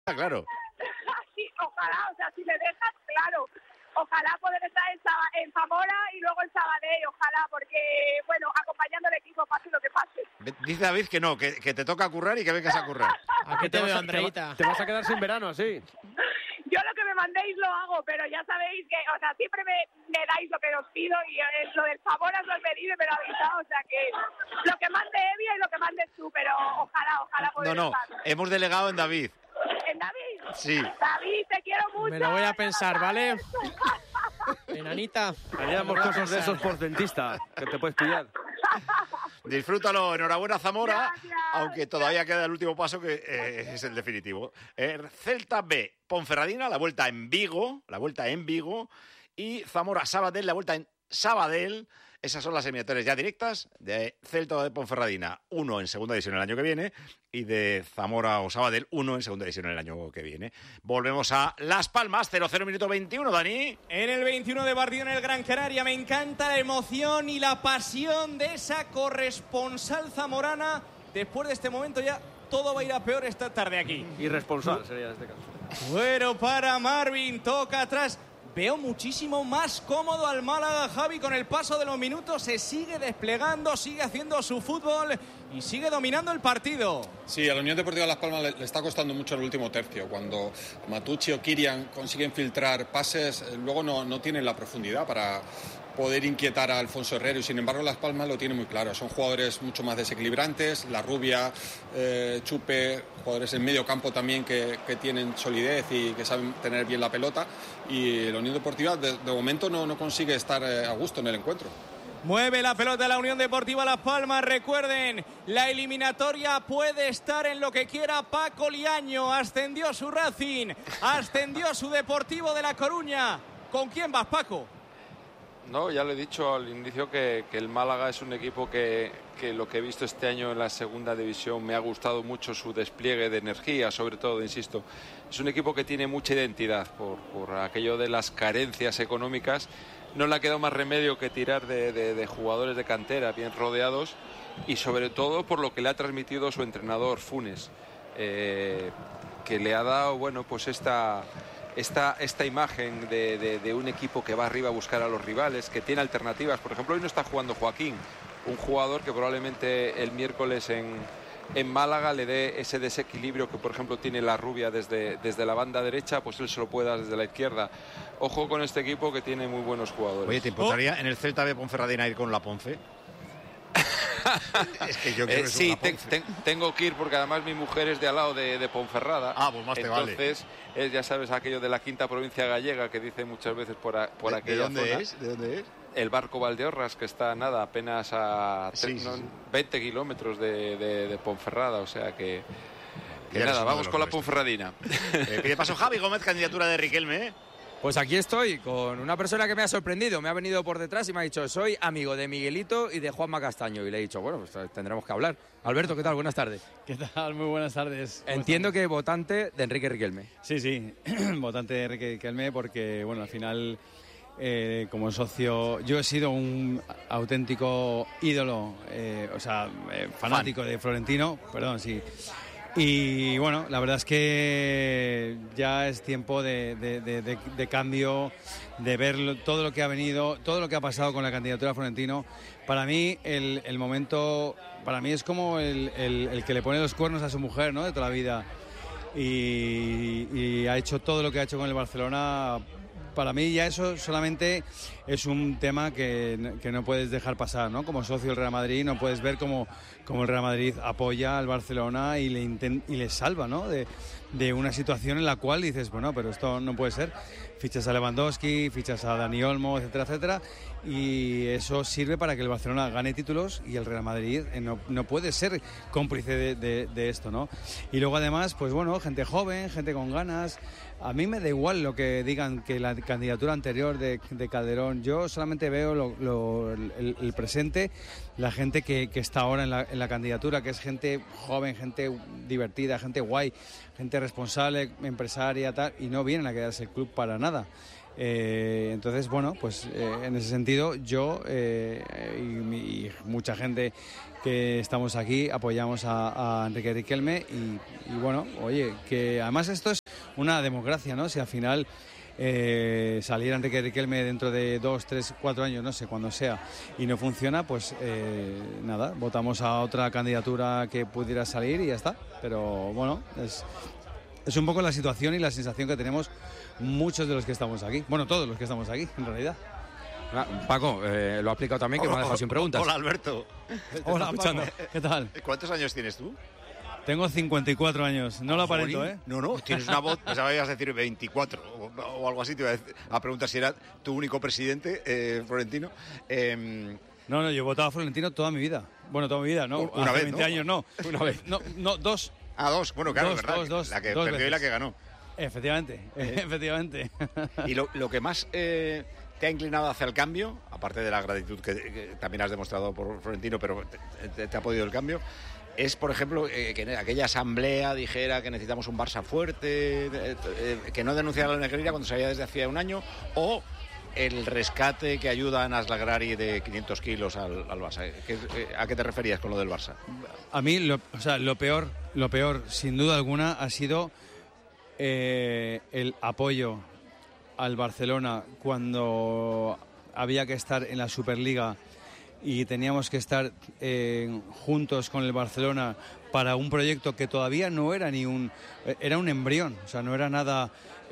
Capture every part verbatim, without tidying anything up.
Claro. Sí, ojalá, o sea, si me dejas, claro. Ojalá poder estar en, Saba, en Zamora y luego en Sabadell, ojalá, porque, bueno, acompañando al equipo, pase lo que pase. Dice David que no, que, que te toca currar y que vengas a currar. ¿A qué te, te veo, Andreita? Te vas a quedar sin verano, sí. Yo lo que me mandéis lo hago, pero ya sabéis que, o sea, siempre me, me dais lo que os pido y eh, lo del favor os lo he pedido y me lo habéis dado, o sea que lo que mande Evia y lo que mandes tú, pero ojalá, ojalá poder No, no, estar. hemos delegado en David. ¿En David? Sí. David, te quiero mucho. Me lo voy a pensar, ¿vale? Enanita. Haríamos cosas de esos por dentista, que te puedes pillar. Disfrútalo, enhorabuena Zamora, Gracias. aunque todavía queda el último paso que eh, es el definitivo. Eh, Celta B, Ponferradina, la vuelta en Vigo, la vuelta en Vigo, y Zamora Sabadell, la vuelta en Sabadell. Esas son las eliminatorias ya directas de Celta de Ponferradina, uno en segunda división el año que viene, y de Zamora o Sabadell, uno en segunda división el año que viene. Volvemos a Las Palmas, cero cero minuto veintiuno, Dani. En el veintiuno de partido en el Gran Canaria, me encanta la emoción y la pasión de esa corresponsal zamorana. Después de este momento ya todo va a ir a peor esta tarde aquí. Irresponsable sería en este caso. Bueno, para Marvin, toca atrás. Veo muchísimo más cómodo al Málaga, Javi, con el paso de los minutos. Se sigue desplegando, sigue haciendo su fútbol y sigue dominando el partido. Sí, a la Unión Deportiva Las Palmas le, le está costando mucho el último tercio. Cuando Matucci o Kirian consiguen filtrar pases, luego no, no tienen la profundidad para poder inquietar a Alfonso Herrero, y sin embargo Las Palmas lo tiene muy claro. Son jugadores mucho más desequilibrantes, La Rubia, eh, Chupe, jugadores en medio campo también que, que tienen solidez y que saben tener bien la pelota, y la Unión Deportiva de, de momento no, no consigue estar eh, a gusto en el encuentro. Mueve la pelota la Unión Deportiva Las Palmas. Recuerden, la eliminatoria puede estar en lo que quiera. Paco Liaño ascendió su Racing, ascendió su Deportivo de La Coruña. ¿Con quién vas, Paco? No, ya lo he dicho al inicio que, que el Málaga es un equipo que, que lo que he visto este año en la segunda división me ha gustado mucho su despliegue de energía, sobre todo, insisto. Es un equipo que tiene mucha identidad por, por aquello de las carencias económicas. No le ha quedado más remedio que tirar de, de, de jugadores de cantera bien rodeados, y sobre todo por lo que le ha transmitido su entrenador Funes, eh, que le ha dado, bueno, pues esta... Esta, esta imagen de, de, de un equipo que va arriba a buscar a los rivales, que tiene alternativas. Por ejemplo, hoy no está jugando Joaquín, un jugador que probablemente el miércoles en, en Málaga le dé ese desequilibrio que, por ejemplo, tiene La Rubia desde, desde la banda derecha, pues él se lo puede dar desde la izquierda. Ojo con este equipo que tiene muy buenos jugadores. Oye, ¿te importaría oh. en el Celta de Ponferradina ir con la Ponce? Es que yo quiero eh, sí, te, te, tengo que ir porque además mi mujer es de al lado de, de Ponferrada. Ah, pues más te vale. Entonces, es, ya sabes, aquello de la quinta provincia gallega que dice muchas veces por, a, por ¿De, aquella ¿de dónde zona. es? ¿De dónde es? El Barco Valdeorras, que está nada, apenas a sí, sí, no, sí. veinte kilómetros de, de, de Ponferrada, o sea que... que ya nada, vamos con la Ponferradina. Eh, ¿Qué pasó, Javi Gómez, candidatura de Riquelme? ¿eh? Pues aquí estoy, con una persona que me ha sorprendido. Me ha venido por detrás y me ha dicho, soy amigo de Miguelito y de Juanma Castaño. Y le he dicho, bueno, pues tendremos que hablar. Alberto, ¿qué tal? Buenas tardes. ¿Qué tal? Muy buenas tardes. Entiendo que votante de Enrique Riquelme. Sí, sí, votante de Enrique Riquelme porque, bueno, al final, eh, como socio, yo he sido un auténtico ídolo, eh, o sea, eh, fanático Fan. de Florentino, perdón, sí. Y bueno, la verdad es que ya es tiempo de, de, de, de, de cambio, de ver todo lo que ha venido, todo lo que ha pasado con la candidatura a Florentino. Para mí el, el momento, para mí es como el, el, el que le pone los cuernos a su mujer, ¿no? De toda la vida. Y, y ha hecho todo lo que ha hecho con el Barcelona. Para mí ya eso solamente es un tema que, que no puedes dejar pasar, ¿no? Como socio del Real Madrid no puedes ver cómo, cómo el Real Madrid apoya al Barcelona y le, intent, y le salva, ¿no? De, de una situación en la cual dices, bueno, pero esto no puede ser. Fichas a Lewandowski, fichas a Dani Olmo, etcétera, etcétera, y eso sirve para que el Barcelona gane títulos y el Real Madrid no, no puede ser cómplice de, de, de esto, ¿no? Y luego además, pues bueno, gente joven, gente con ganas. A mí me da igual lo que digan que la candidatura anterior de, de Calderón. Yo solamente veo lo, lo, el, el presente, la gente que, que está ahora en la, en la candidatura, que es gente joven, gente divertida, gente guay, gente responsable, empresaria, tal, y no vienen a quedarse el club para nada. Eh, entonces, bueno, pues eh, en ese sentido yo eh, y, y mucha gente que estamos aquí apoyamos a, a Enrique Riquelme y, y bueno, oye, que además esto es una democracia, ¿no? Si al final eh, saliera Enrique Riquelme dentro de dos, tres, cuatro años, no sé, cuando sea, y no funciona, pues eh, nada, votamos a otra candidatura que pudiera salir y ya está. Pero bueno, es, es un poco la situación y la sensación que tenemos muchos de los que estamos aquí. Bueno, todos los que estamos aquí, en realidad. Ah, Paco, eh, lo ha explicado también, que me ha dejado sin preguntas. Hola, Alberto. Hola, Paco. ¿Qué tal? ¿Cuántos años tienes tú? Tengo cincuenta y cuatro años, no lo aparento, ¿eh? No, no, tienes una voz, pensaba que ibas a decir veinticuatro o, o algo así, te iba a, decir, a preguntar si era tu único presidente, eh, Florentino. Eh, no, no, yo he votado a Florentino toda mi vida. Bueno, toda mi vida, ¿no? Una Hace vez, veinte ¿no? años no. Una vez. No, no, dos. Ah, dos, bueno, claro, dos, es verdad. Dos, dos, la que dos perdió veces. y la que ganó. Efectivamente, eh. efectivamente. Y lo, lo que más eh, te ha inclinado hacia el cambio, aparte de la gratitud que, que también has demostrado por Florentino, pero te, te, te ha podido el cambio, es, por ejemplo, eh, que aquella asamblea dijera que necesitamos un Barça fuerte, eh, eh, que no denunciara la Negreira cuando sabía desde hacía un año, o el rescate que ayuda a Anas Lagrari de quinientos kilos al, al Barça. ¿Qué, eh, ¿A qué te referías con lo del Barça? A mí, lo, o sea, lo peor, lo peor, sin duda alguna, ha sido eh, el apoyo al Barcelona cuando había que estar en la Superliga y teníamos que estar eh, juntos con el Barcelona para un proyecto que todavía no era ni un... Era un embrión, o sea, no era nada...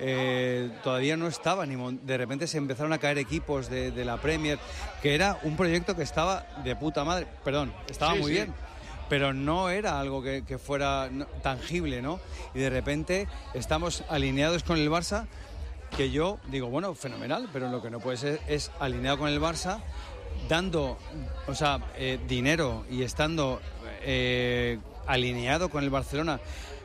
Eh, todavía no estaba, ni de repente se empezaron a caer equipos de, de la Premier, que era un proyecto que estaba de puta madre, perdón, estaba sí, muy sí. bien, pero no era algo que, que fuera no, tangible, ¿no? Y de repente estamos alineados con el Barça, que yo digo, bueno, fenomenal, pero lo que no puede ser es alineado con el Barça, dando, o sea, eh, dinero y estando eh, alineado con el Barcelona.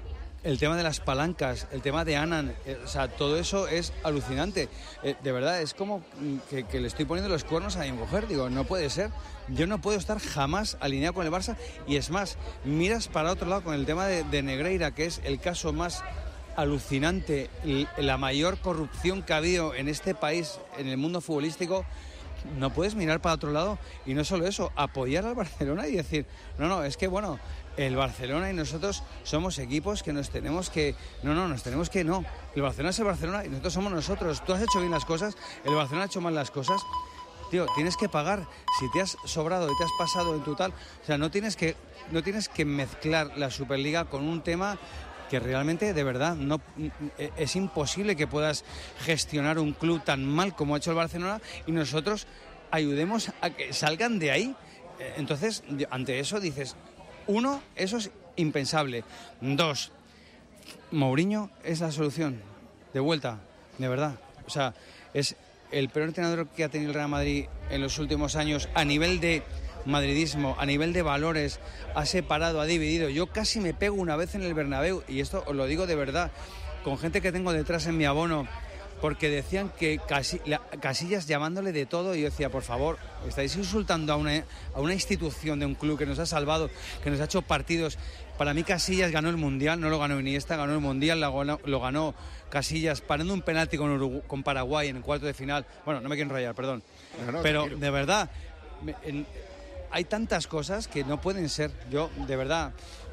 El tema de las palancas, el tema de Anan, eh, o sea, todo eso es alucinante. Eh, de verdad, es como que, que le estoy poniendo los cuernos a mi mujer. Digo, no puede ser. Yo no puedo estar jamás alineado con el Barça. Y es más, miras para otro lado con el tema de, de Negreira, que es el caso más alucinante, la mayor corrupción que ha habido en este país, en el mundo futbolístico. No puedes mirar para otro lado y no solo eso, apoyar al Barcelona y decir, no, no, es que bueno, el Barcelona y nosotros somos equipos que nos tenemos que, no, no, nos tenemos que, no, el Barcelona es el Barcelona y nosotros somos nosotros, tú has hecho bien las cosas, el Barcelona ha hecho mal las cosas, tío, tienes que pagar, si te has sobrado y te has pasado en tu tal, o sea, no tienes que, no tienes que mezclar la Superliga con un tema que realmente, de verdad, no es imposible que puedas gestionar un club tan mal como ha hecho el Barcelona y nosotros ayudemos a que salgan de ahí. Entonces, ante eso dices, uno, eso es impensable. Dos, Mourinho es la solución. De vuelta, de verdad. O sea, es el peor entrenador que ha tenido el Real Madrid en los últimos años a nivel de madridismo, a nivel de valores, ha separado, ha dividido. Yo casi me pego una vez en el Bernabéu, y esto os lo digo de verdad, con gente que tengo detrás en mi abono, porque decían que Casi, la, Casillas llamándole de todo, y yo decía, por favor, estáis insultando a una, a una institución de un club que nos ha salvado, que nos ha hecho partidos. Para mí Casillas ganó el Mundial, no lo ganó Iniesta, ganó el Mundial, lo ganó, lo ganó Casillas parando un penalti con, Urugu- con Paraguay en el cuarto de final. Bueno, no me quiero enrollar, perdón. No, no, pero tranquilo. de verdad, me, en, hay tantas cosas que no pueden ser. Yo, de verdad,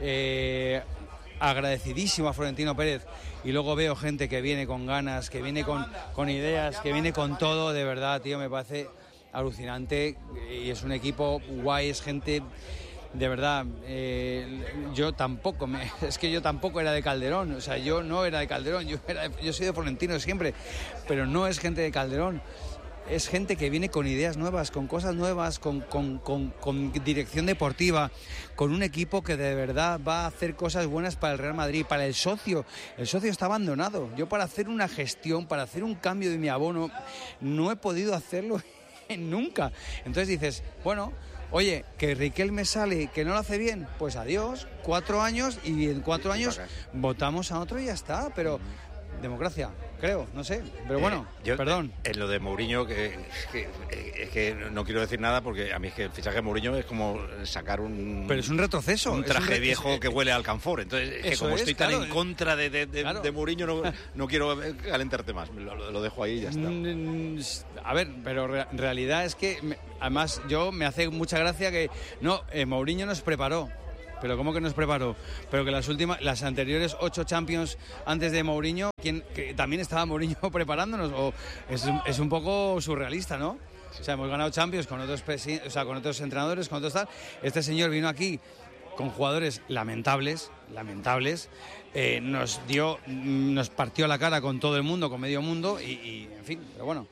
eh, agradecidísimo a Florentino Pérez, y luego veo gente que viene con ganas, que viene con, con ideas, que viene con todo, de verdad, tío, me parece alucinante, y es un equipo guay, es gente, de verdad, eh, yo tampoco, me, es que yo tampoco era de Calderón, o sea, yo no era de Calderón, yo, era, yo soy de Florentino siempre, pero no es gente de Calderón. Es gente que viene con ideas nuevas, con cosas nuevas, con, con, con, con dirección deportiva, con un equipo que de verdad va a hacer cosas buenas para el Real Madrid, para el socio. El socio está abandonado. Yo para hacer una gestión, para hacer un cambio de mi abono, no he podido hacerlo nunca. Entonces dices, bueno, oye, que Riquelme sale, que no lo hace bien, pues adiós, cuatro años, y en cuatro años votamos a otro y ya está, pero... democracia, creo, no sé, pero Eh, bueno, yo, perdón. En lo de Mourinho, que, que, es que no quiero decir nada porque a mí es que el fichaje de Mourinho es como sacar un... Pero es un retroceso. Un es traje un re- viejo es- que huele a alcanfor. Entonces, es que Eso como es, estoy tan claro, en contra de, de, de, claro. de Mourinho, no, no quiero calentarte más. Lo, lo- lo dejo ahí y ya está. Mm, A ver, pero re- en realidad es que, me- además, yo me hace mucha gracia que, no, eh, Mourinho nos preparó. Pero ¿cómo que nos preparó? Pero que las últimas, las anteriores ocho Champions antes de Mourinho, ¿quién, que también estaba Mourinho preparándonos? O es, un- es un poco surrealista, ¿no? O sea, hemos ganado Champions con otros, presi- o sea, con otros entrenadores, con otros tal. Este señor vino aquí con jugadores lamentables, lamentables, eh, nos dio, mm, nos partió la cara con todo el mundo, con medio mundo, y, y, en fin, pero bueno.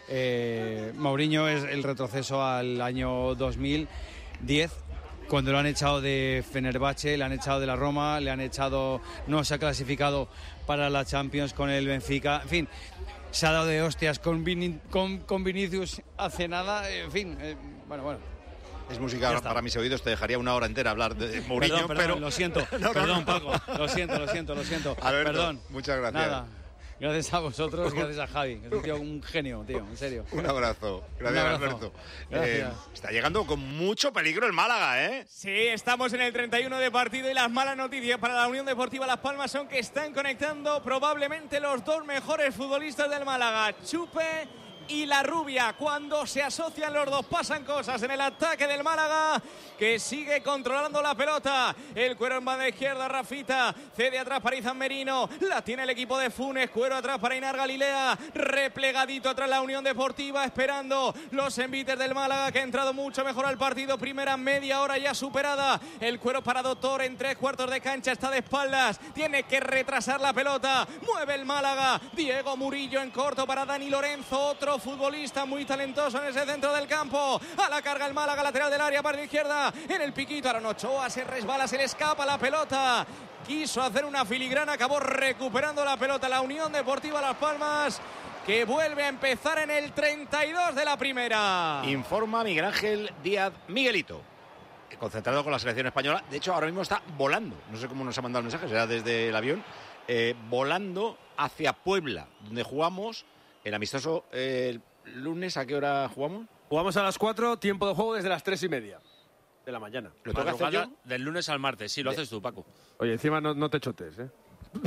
Eh, Mourinho es el retroceso al año dos mil diez, cuando lo han echado de Fenerbahce, le han echado de la Roma, le han echado, no se ha clasificado para la Champions con el Benfica, en fin, se ha dado de hostias con, Vini- con, con Vinicius hace nada, en fin, eh, bueno, bueno. Es música para mis oídos, te dejaría una hora entera hablar de Mourinho, Perdón, perdón, pero... lo siento, No, no, perdón, no. Paco, lo siento, lo siento, lo siento, Alberto, perdón. muchas gracias. Nada, gracias a vosotros, gracias a Javi, que es un tío, un genio, tío, en serio. Un abrazo. Gracias, Un abrazo. Alberto. Gracias. Eh, está llegando con mucho peligro el Málaga, ¿eh? Sí, estamos en el treinta y uno de partido y las malas noticias para la Unión Deportiva Las Palmas son que están conectando probablemente los dos mejores futbolistas del Málaga, Chupe y La Rubia. Cuando se asocian los dos pasan cosas en el ataque del Málaga, que sigue controlando la pelota. El Cuero en banda izquierda, Rafita cede atrás para Izan Merino, la tiene el equipo de Funes, Cuero atrás para Inar Galilea, replegadito atrás la Unión Deportiva, esperando los envites del Málaga, que ha entrado mucho mejor al partido. Primera media hora ya superada. El Cuero para Doctor en tres cuartos de cancha, está de espaldas, tiene que retrasar la pelota, mueve el Málaga. Diego Murillo en corto para Dani Lorenzo, otro futbolista muy talentoso en ese centro del campo. A la carga el Málaga, lateral del área, para la izquierda, en el piquito Aaron Ochoa, se resbala, se le escapa la pelota, quiso hacer una filigrana, acabó recuperando la pelota la Unión Deportiva Las Palmas, que vuelve a empezar en el treinta y dos de la primera. Informa Miguel Ángel Díaz Miguelito, concentrado con la selección española. De hecho, ahora mismo está volando, no sé cómo nos ha mandado el mensaje, será desde el avión, eh, volando hacia Puebla, donde jugamos el amistoso eh, el lunes. ¿A qué hora jugamos? Jugamos a las cuatro, tiempo de juego desde las tres y media de la mañana. ¿Lo tengo que hacer yo? Del lunes al martes, sí, lo De- haces tú, Paco. Oye, encima no, no te chotes, ¿eh?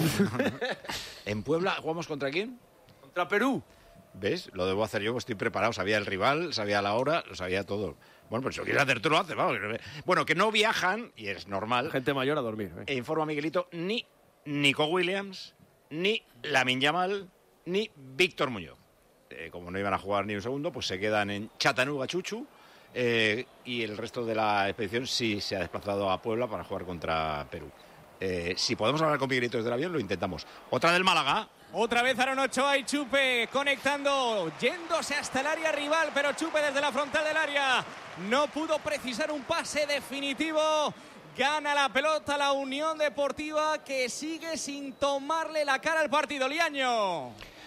¿En Puebla jugamos contra quién? Contra Perú. ¿Ves? Lo debo hacer yo, estoy preparado. Sabía el rival, sabía la hora, lo sabía todo. Bueno, pues si lo quieres hacer tú, lo haces. Vamos. Bueno, que no viajan, y es normal. Gente mayor a dormir. ¿eh? E informa Miguelito, ni Nico Williams, ni Lamine Yamal, ni Víctor Muñoz. Eh, como no iban a jugar ni un segundo, pues se quedan en Chattanooga, Chuchu. Eh, y el resto de la expedición sí se ha desplazado a Puebla para jugar contra Perú. Eh, si podemos hablar con Miguelito desde el avión, lo intentamos. Otra del Málaga. Otra vez Aaron Ochoa y Chupe conectando, yéndose hasta el área rival, pero Chupe desde la frontal del área no pudo precisar un pase definitivo. Gana la pelota la Unión Deportiva, que sigue sin tomarle la cara al partido. Liaño.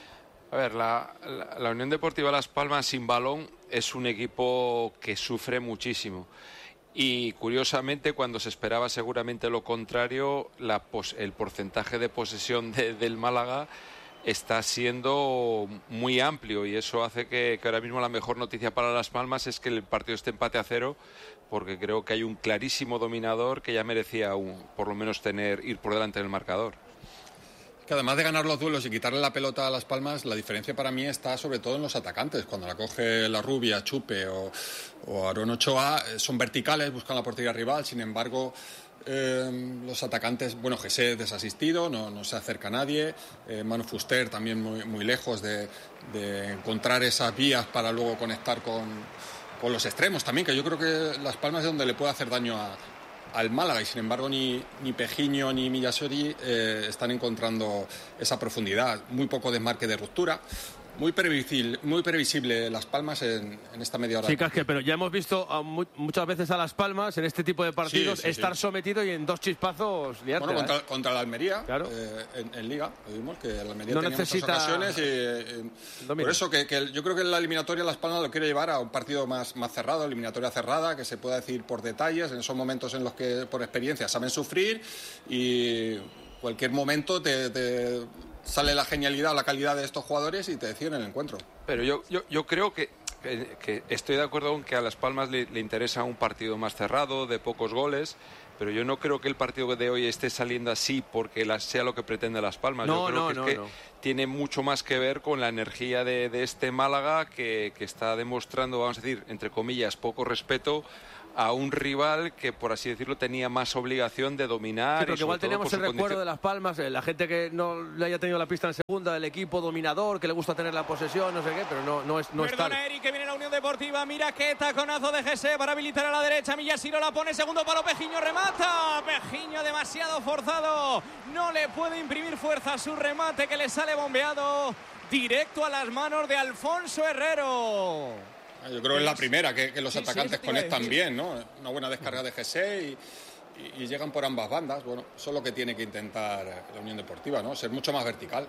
A ver, la, la, la Unión Deportiva Las Palmas sin balón es un equipo que sufre muchísimo. Y curiosamente, cuando se esperaba seguramente lo contrario, la pos, el porcentaje de posesión de, del Málaga está siendo muy amplio, y eso hace que, que ahora mismo la mejor noticia para Las Palmas es que el partido esté empate a cero, porque creo que hay un clarísimo dominador que ya merecía un, por lo menos tener ir por delante del marcador. Que además de ganar los duelos y quitarle la pelota a Las Palmas, la diferencia para mí está sobre todo en los atacantes. Cuando la coge La Rubia, Chupe o, o Aaron Ochoa, eh, son verticales, buscan la portería rival. Sin embargo, eh, los atacantes, bueno, José desasistido, no, no se acerca a nadie. Eh, Manu Fuster también muy, muy lejos de, de encontrar esas vías para luego conectar con, con los extremos también, que yo creo que Las Palmas es donde le puede hacer daño a al Málaga, y sin embargo ni, ni Pejiño ni Millasori eh, están encontrando esa profundidad. Muy poco desmarque de ruptura, muy previsible, muy previsible Las Palmas en, en esta media hora. Sí, Casque, pero ya hemos visto a mu muchas veces a Las Palmas en este tipo de partidos Sí, sí, estar sí. sometido y en dos chispazos liarte. Bueno, contra, ¿eh? contra la Almería, Claro. eh, en, en Liga, lo vimos que la Almería No tenía necesita muchas ocasiones y, eh, dominio. por eso que, que yo creo que la eliminatoria Las Palmas lo quiere llevar a un partido más, más cerrado, eliminatoria cerrada, que se pueda decir por detalles, en esos momentos en los que por experiencia saben sufrir, y cualquier momento te, te sale la genialidad o la calidad de estos jugadores y te deciden el encuentro. Pero yo, yo, yo creo que, que, que estoy de acuerdo con que a Las Palmas le, le interesa un partido más cerrado, de pocos goles, pero yo no creo que el partido de hoy esté saliendo así porque la, sea lo que pretende Las Palmas. No, yo creo no, que, no, es que no. tiene mucho más que ver con la energía de, de este Málaga que, que está demostrando, vamos a decir, entre comillas, poco respeto a un rival que, por así decirlo, tenía más obligación de dominar. Sí, pero y que igual sobre todo tenemos por el su recuerdo condición- de Las Palmas, eh, la gente que no le haya tenido la pista en segunda, el equipo dominador, que le gusta tener la posesión, no sé qué, pero no, no es, no es tal. Perdona, Eric, que viene la Unión Deportiva. Mira qué taconazo de Jesse para habilitar a la derecha. Millasiro la pone, segundo palo, Pejiño remata. Pejiño demasiado forzado. No le puede imprimir fuerza a su remate que le sale bombeado directo a las manos de Alfonso Herrero. Yo creo que es la primera, que, que los Sí, sí, atacantes eso te iba a conectan decir. bien, ¿no? Una buena descarga de G S y, y, y llegan por ambas bandas. Bueno, eso es lo que tiene que intentar la Unión Deportiva, ¿no? Ser mucho más vertical.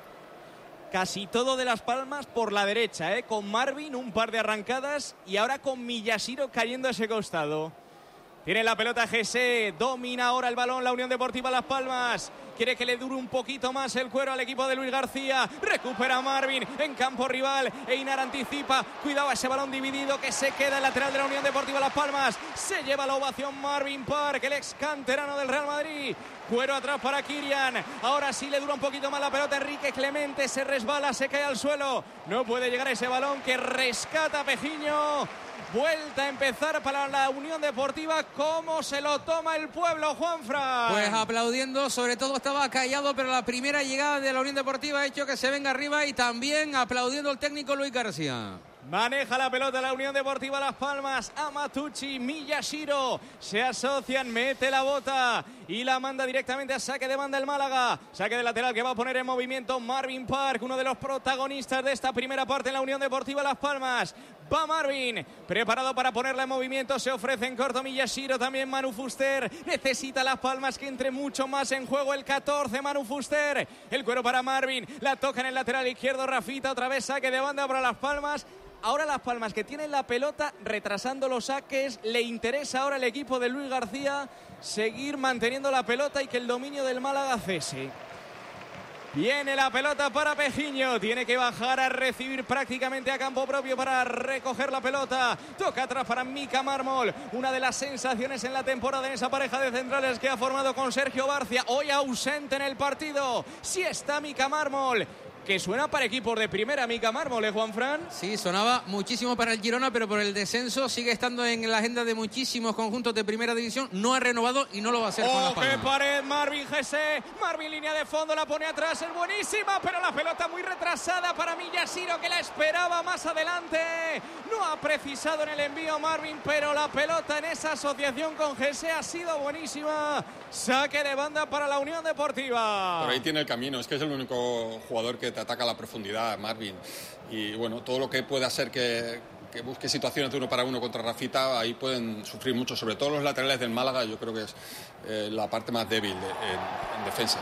Casi todo de Las Palmas por la derecha, ¿eh? Con Marvin un par de arrancadas y ahora con Millasiro cayendo a ese costado. Tiene la pelota G S, domina ahora el balón la Unión Deportiva Las Palmas. Quiere que le dure un poquito más el cuero al equipo de Luis García. Recupera Marvin en campo rival. Einar anticipa. Cuidado a ese balón dividido que se queda el lateral de la Unión Deportiva Las Palmas. Se lleva la ovación Marvin Park, el ex canterano del Real Madrid. Cuero atrás para Kirian. Ahora sí le dura un poquito más la pelota. Enrique Clemente se resbala, se cae al suelo. No puede llegar a ese balón que rescata Pejiño. Vuelta a empezar para la Unión Deportiva. ¿Cómo se lo toma el pueblo, Juanfran? Pues aplaudiendo, sobre todo estaba callado, pero la primera llegada de la Unión Deportiva ha hecho que se venga arriba y también aplaudiendo el técnico Luis García. Maneja la pelota la Unión Deportiva Las Palmas. Amatucci, Millasiro se asocian, mete la bota y la manda directamente a saque de banda el Málaga. Saque de lateral que va a poner en movimiento Marvin Park, uno de los protagonistas de esta primera parte en la Unión Deportiva Las Palmas. Va Marvin, preparado para ponerla en movimiento. Se ofrece en corto Millasiro, también Manu Fuster. Necesita Las Palmas que entre mucho más en juego el catorce, Manu Fuster. El cuero para Marvin, la toca en el lateral izquierdo Rafita, otra vez saque de banda para Las Palmas. Ahora Las Palmas que tienen la pelota retrasando los saques. Le interesa ahora al equipo de Luis García seguir manteniendo la pelota y que el dominio del Málaga cese. Viene la pelota para Pejiño. Tiene que bajar a recibir prácticamente a campo propio para recoger la pelota. Toca atrás para Mika Mármol. Una de las sensaciones en la temporada en esa pareja de centrales que ha formado con Sergio Barcia. Hoy ausente en el partido. Sí está Mika Mármol, que suena para equipos de primera. Mika Mármol, ¿eh, Juanfran? Sí, sonaba muchísimo para el Girona, pero por el descenso sigue estando en la agenda de muchísimos conjuntos de primera división. No ha renovado y no lo va a hacer con Las ¡Oh, qué Palmas. pared! Marvin G C. Marvin línea de fondo, la pone atrás, es buenísima, pero la pelota muy retrasada para Millasiro, que la esperaba más adelante. No ha precisado en el envío Marvin, pero la pelota en esa asociación con G C ha sido buenísima. Saque de banda para la Unión Deportiva. Por ahí tiene el camino, es que es el único jugador que te ataca a la profundidad, Marvin. Y bueno, todo lo que pueda hacer que, que busque situaciones de uno para uno contra Rafita, ahí pueden sufrir mucho, sobre todo los laterales del Málaga. Yo creo que es eh, la parte más débil de, en, en defensa.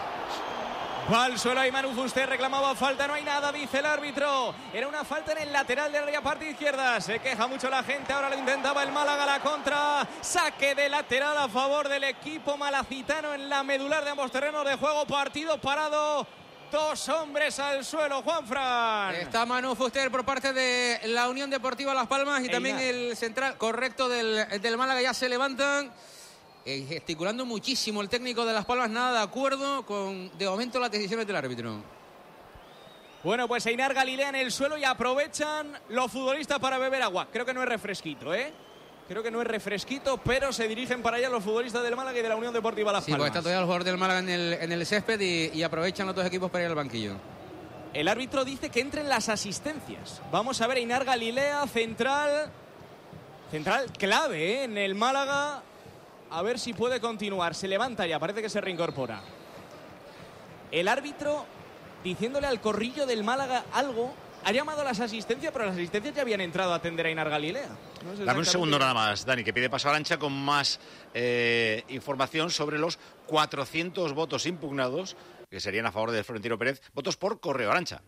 Va al suelo y Manu Fuster reclamaba falta, no hay nada, dice el árbitro. Era una falta en el lateral de la parte izquierda. Se queja mucho la gente, ahora lo intentaba el Málaga, la contra. Saque de lateral a favor del equipo malacitano en la medular de ambos terrenos de juego. Partido parado. Dos hombres al suelo, Juanfran. Está Manu Fuster por parte de la Unión Deportiva Las Palmas y también el central correcto del, del Málaga. Ya se levantan. Eh, gesticulando muchísimo el técnico de Las Palmas, nada de acuerdo con de momento las decisiones del árbitro. Bueno, pues Einar Galilea en el suelo y aprovechan los futbolistas para beber agua. Creo que no es refresquito, ¿eh? Creo que no es refresquito, pero se dirigen para allá los futbolistas del Málaga y de la Unión Deportiva Las Sí, Palmas. porque está todavía el jugador del Málaga en el, en el césped y, y aprovechan los dos equipos para ir al banquillo. El árbitro dice que entren las asistencias. Vamos a ver Einar Galilea, central. Central clave, ¿eh? En el Málaga. A ver si puede continuar. Se levanta ya, parece que se reincorpora. El árbitro diciéndole al corrillo del Málaga algo. Ha llamado a las asistencias, pero las asistencias ya habían entrado a atender a Einar Galilea. No sé Dame un segundo exactamente. nada más, Dani, que pide paso a Arancha con más eh, información sobre los cuatrocientos votos impugnados, que serían a favor de Florentino Pérez. Votos por correo, Arancha.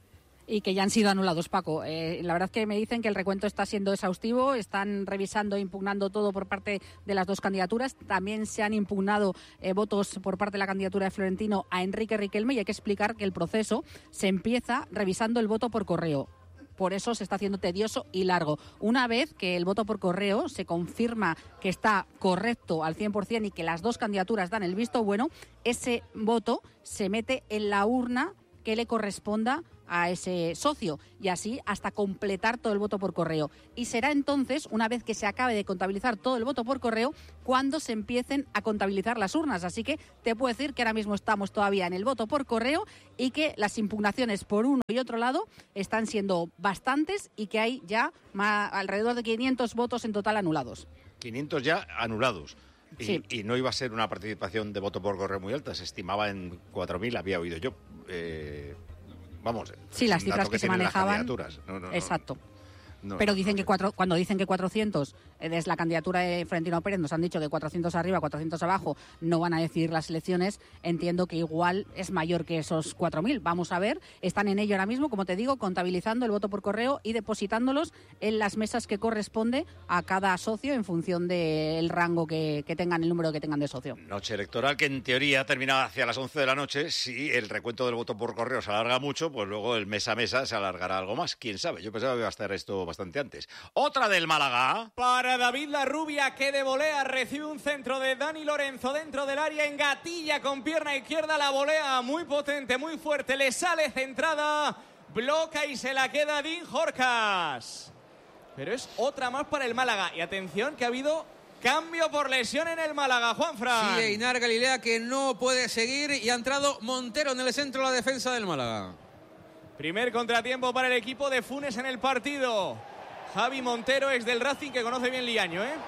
y que ya han sido anulados, Paco. Eh, la verdad que me dicen que el recuento está siendo exhaustivo, están revisando e impugnando todo por parte de las dos candidaturas. También se han impugnado eh, votos por parte de la candidatura de Florentino a Enrique Riquelme, y hay que explicar que el proceso se empieza revisando el voto por correo. Por eso se está haciendo tedioso y largo. Una vez que el voto por correo se confirma que está correcto al cien por ciento y que las dos candidaturas dan el visto bueno, ese voto se mete en la urna que le corresponda a ese socio, y así hasta completar todo el voto por correo. Y será entonces, una vez que se acabe de contabilizar todo el voto por correo, cuando se empiecen a contabilizar las urnas. Así que te puedo decir que ahora mismo estamos todavía en el voto por correo y que las impugnaciones por uno y otro lado están siendo bastantes y que hay ya más, alrededor de quinientos votos en total anulados. quinientos ya anulados. Y, Sí. y no iba a ser una participación de voto por correo muy alta, se estimaba en cuatro mil, había oído yo. Eh, vamos, Sí, es las un cifras dato que se tienen las manejaban. candidaturas. No, no, no. Exacto. No, Pero no, dicen no que sé. cuatro, cuando dicen que cuatrocientos eh, desde la candidatura de Florentino Pérez nos han dicho que cuatrocientos arriba, cuatrocientos abajo no van a decidir las elecciones, entiendo que igual es mayor que esos cuatro mil. Vamos a ver, están en ello ahora mismo, como te digo, contabilizando el voto por correo y depositándolos en las mesas que corresponde a cada socio en función del rango que, que tengan, el número que tengan de socio. Noche electoral que en teoría terminaba hacia las once de la noche. Si el recuento del voto por correo se alarga mucho, pues luego el mes a mesa se alargará algo más. ¿Quién sabe? Yo pensaba que iba a estar esto bastante antes. Otra del Málaga. Para David Larrubia, que de volea recibe un centro de Dani Lorenzo dentro del área, engatilla con pierna izquierda la volea, muy potente, muy fuerte, le sale centrada, bloca y se la queda Dean Jorcas. Pero es otra más para el Málaga. Y atención que ha habido cambio por lesión en el Málaga, Juanfran. Sí, Einar Galilea, que no puede seguir, y ha entrado Montero en el centro de la defensa del Málaga. Primer contratiempo para el equipo de Funes en el partido. Javi Montero, ex del Racing, que conoce bien Liaño, ¿eh?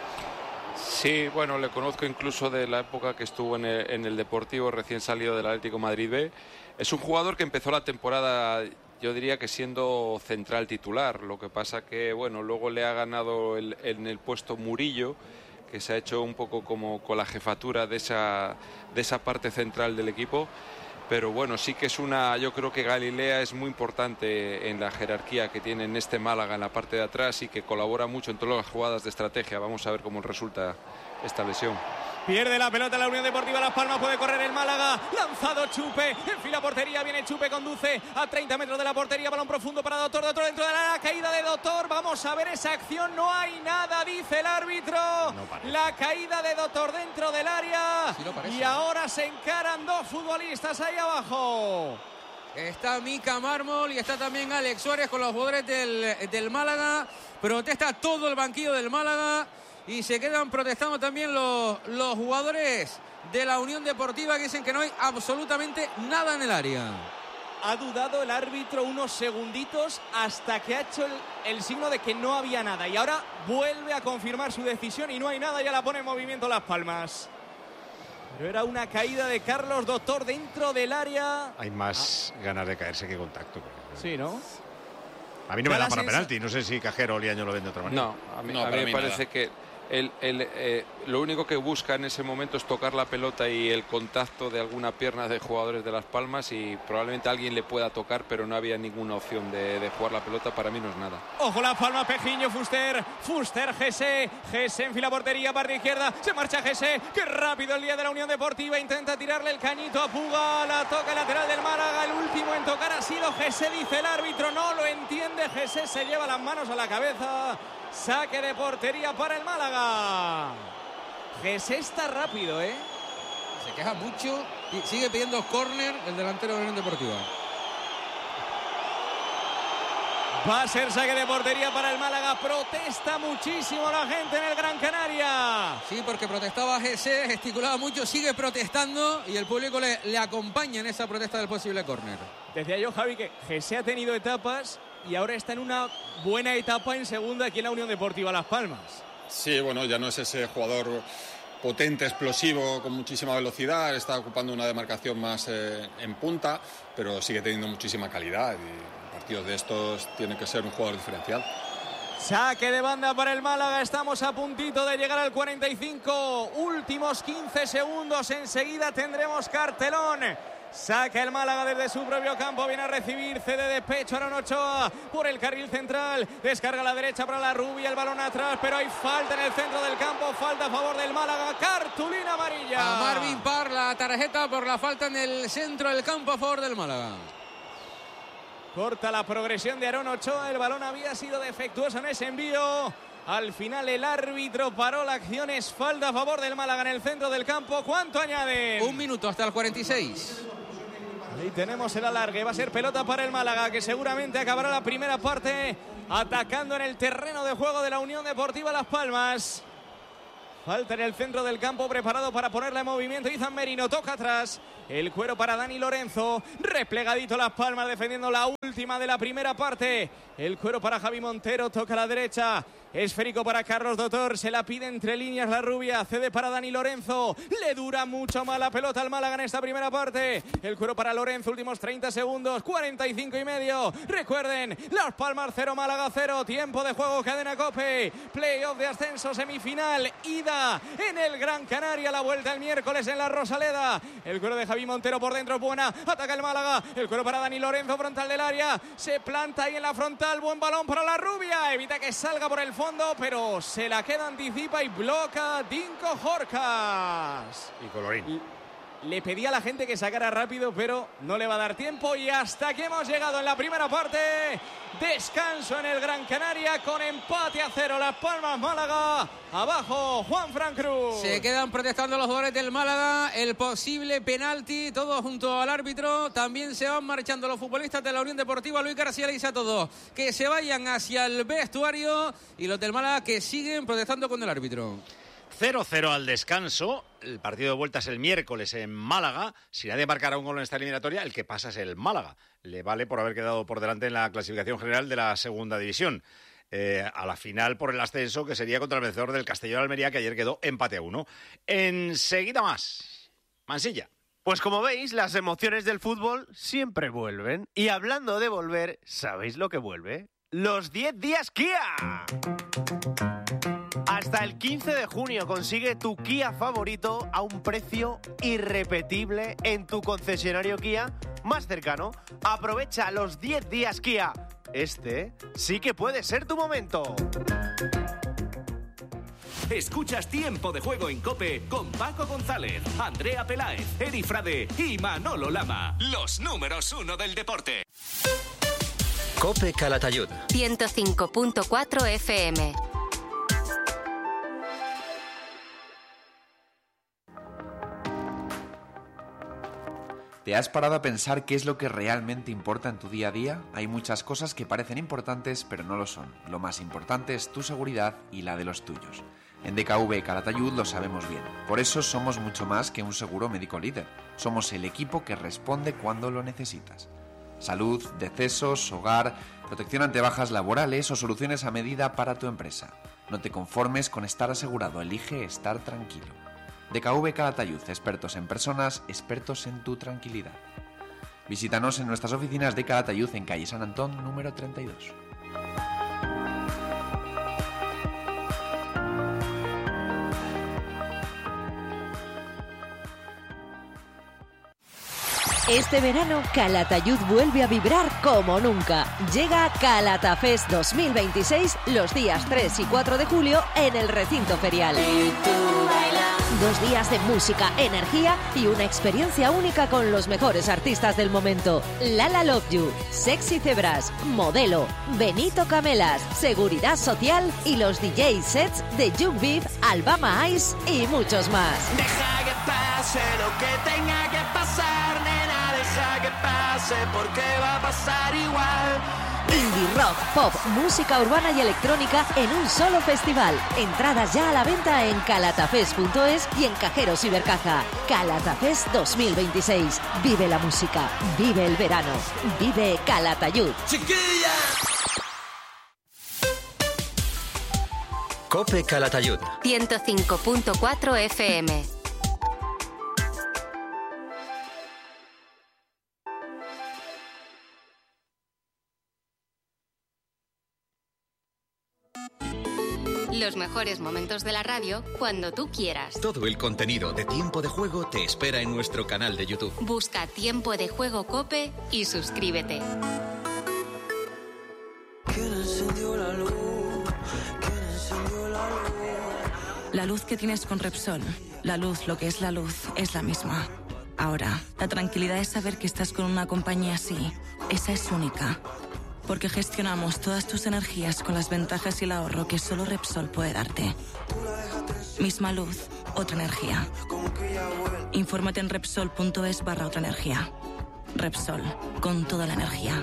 Sí, bueno, le conozco incluso de la época que estuvo en el, en el Deportivo, recién salido del Atlético Madrid B. Es un jugador que empezó la temporada, yo diría que siendo central titular. Lo que pasa que, bueno, luego le ha ganado el, en el puesto Murillo, que se ha hecho un poco como con la jefatura de esa, de esa parte central del equipo. Pero bueno, sí que es una, yo creo que Galilea es muy importante en la jerarquía que tiene en este Málaga en la parte de atrás y que colabora mucho en todas las jugadas de estrategia. Vamos a ver cómo resulta esta lesión. Pierde la pelota la Unión Deportiva Las Palmas, puede correr el Málaga, lanzado Chupe, en fila portería, viene Chupe, conduce a treinta metros de la portería, balón profundo para Doctor, Doctor dentro de la caída de Doctor, vamos a ver esa acción, no hay nada, dice el árbitro, no la caída de Doctor dentro del área, sí, y ahora se encaran dos futbolistas ahí abajo. Está Mica Mármol y está también Alex Suárez con los jugadores del, del Málaga, protesta todo el banquillo del Málaga. Y se quedan protestando también los, los jugadores de la Unión Deportiva, que dicen que no hay absolutamente nada en el área. Ha dudado el árbitro unos segunditos hasta que ha hecho el, el signo de que no había nada. Y ahora vuelve a confirmar su decisión y no hay nada, ya la pone en movimiento Las Palmas. Pero era una caída de Carlos Doctor dentro del área. Hay más ah. ganas de caerse que contacto. Sí, ¿no? A mí no me da para penalti, no sé si Cajero o Liaño lo ven de otra manera. No, a mí, no, a mí me mí parece nada. que el, el, eh, lo único que busca en ese momento es tocar la pelota y el contacto de alguna pierna de jugadores de Las Palmas, y probablemente alguien le pueda tocar, pero no había ninguna opción de, de jugar la pelota. Para mí no es nada. Ojo Las Palmas, Pejiño, Fuster, Fuster, Gese, Gese en fila portería, parte izquierda, se marcha Gese, qué rápido el día de la Unión Deportiva, intenta tirarle el cañito a Puga, la toca el lateral del Málaga, el último en tocar ha sido Gese, dice el árbitro, no lo entiende Gese, se lleva las manos a la cabeza. Saque de portería para el Málaga. Gese está rápido, ¿eh? Se queja mucho y sigue pidiendo córner el delantero de la Unión Deportiva. Va a ser saque de portería para el Málaga. Protesta muchísimo la gente en el Gran Canaria. Sí, porque protestaba Gese, gesticulaba mucho, sigue protestando y el público le, le acompaña en esa protesta del posible córner. Decía yo, Javi, que Gese ha tenido etapas y ahora está en una buena etapa en segunda aquí en la Unión Deportiva Las Palmas. Sí, bueno, ya no es ese jugador potente, explosivo, con muchísima velocidad, está ocupando una demarcación más eh, en punta, pero sigue teniendo muchísima calidad y en partidos de estos tiene que ser un jugador diferencial. Saque de banda para el Málaga, estamos a puntito de llegar al cuarenta y cinco, últimos quince segundos, enseguida tendremos cartelón. Saca el Málaga desde su propio campo. Viene a recibir, cede de pecho Aaron Ochoa por el carril central. Descarga a la derecha para la Rubia. El balón atrás, pero hay falta en el centro del campo. Falta a favor del Málaga. Cartulina amarilla. A Marvin Parr la tarjeta por la falta en el centro del campo a favor del Málaga. Corta la progresión de Aaron Ochoa. El balón había sido defectuoso en ese envío. Al final el árbitro paró la acción. Es falta a favor del Málaga en el centro del campo. ¿Cuánto añade? Un minuto hasta el cuarenta y seis. Ahí tenemos el alargue. Va a ser pelota para el Málaga, que seguramente acabará la primera parte atacando en el terreno de juego de la Unión Deportiva Las Palmas. Falta en el centro del campo, preparado para ponerla en movimiento. Izan Merino toca atrás. El cuero para Dani Lorenzo. Replegadito Las Palmas defendiendo la última de la primera parte. El cuero para Javi Montero. Toca a la derecha. Esférico para Carlos Dotor. Se la pide entre líneas la Rubia. Cede para Dani Lorenzo. Le dura mucho más la pelota al Málaga en esta primera parte. El cuero para Lorenzo. Últimos treinta segundos. cuarenta y cinco y medio. Recuerden, Las Palmas cero, Málaga cero. Tiempo de juego, cadena COPE. Playoff de ascenso, semifinal. Ida en el Gran Canaria. La vuelta el miércoles en la Rosaleda. El cuero de Javi Montero por dentro, buena. Ataca el Málaga. El cuero para Dani Lorenzo, frontal del área. Se planta ahí en la frontal. Buen balón para la Rubia. Evita que salga por el fondo, pero se la queda, anticipa y bloca Dinko Jorcas. Y colorín. Le pedía a la gente que sacara rápido, pero no le va a dar tiempo. Y hasta aquí hemos llegado en la primera parte. Descanso en el Gran Canaria con empate a cero. Las Palmas, Málaga. Abajo, Juanfran Cruz. Se quedan protestando los jugadores del Málaga. El posible penalti, todos junto al árbitro. También se van marchando los futbolistas de la Unión Deportiva. Luis García le dice a todos que se vayan hacia el vestuario. Y los del Málaga que siguen protestando con el árbitro. cero cero al descanso. El partido de vuelta es el miércoles en Málaga. Si nadie marcará un gol en esta eliminatoria, el que pasa es el Málaga. Le vale por haber quedado por delante en la clasificación general de la segunda división. Eh, a la final por el ascenso, que sería contra el vencedor del Castellón Almería, que ayer quedó empate a uno. Enseguida más. Mansilla. Pues como veis, las emociones del fútbol siempre vuelven. Y hablando de volver, ¿sabéis lo que vuelve? ¡Los diez días Kia! Hasta el quince de junio consigue tu Kia favorito a un precio irrepetible en tu concesionario Kia más cercano. Aprovecha los diez días Kia. Este sí que puede ser tu momento. Escuchas Tiempo de Juego en COPE con Paco González, Andrea Peláez, Eri Frade y Manolo Lama. Los números uno del deporte. COPE Calatayud. ciento cinco punto cuatro F M. ¿Te has parado a pensar qué es lo que realmente importa en tu día a día? Hay muchas cosas que parecen importantes, pero no lo son. Lo más importante es tu seguridad y la de los tuyos. En D K V Calatayud lo sabemos bien. Por eso somos mucho más que un seguro médico líder. Somos el equipo que responde cuando lo necesitas. Salud, decesos, hogar, protección ante bajas laborales o soluciones a medida para tu empresa. No te conformes con estar asegurado, elige estar tranquilo. D K V Calatayud, expertos en personas, expertos en tu tranquilidad. Visítanos en nuestras oficinas de Calatayud en calle San Antón, número treinta y dos. Este verano, Calatayud vuelve a vibrar como nunca. Llega Calatafest dos mil veintiséis los días tres y cuatro de julio en el recinto ferial. Dos días de música, energía y una experiencia única con los mejores artistas del momento. Lala Love You, Sexy Cebras, Modelo, Benito Camelas, Seguridad Social y los D J sets de Young Beef, Alabama Ice y muchos más. Deja que pase lo que tenga que pasar, nena, deja que pase porque va a pasar igual. Indie rock, pop, música urbana y electrónica en un solo festival. Entradas ya a la venta en calatafest punto es y en cajeros Ibercaja. Calatafest dos mil veintiséis. Vive la música, vive el verano, vive Calatayud. ¡Chiquilla! COPE Calatayud. ciento cinco punto cuatro F M. Los mejores momentos de la radio cuando tú quieras. Todo el contenido de Tiempo de Juego te espera en nuestro canal de YouTube. Busca Tiempo de Juego COPE y suscríbete. ¿Quién encendió la luz? ¿Quién encendió la luz? La luz que tienes con Repsol, la luz, lo que es la luz, es la misma. Ahora, la tranquilidad es saber que estás con una compañía así. Esa es única. Porque gestionamos todas tus energías con las ventajas y el ahorro que solo Repsol puede darte. Misma luz, otra energía. Infórmate en Repsol.es barra otra energía. Repsol, con toda la energía.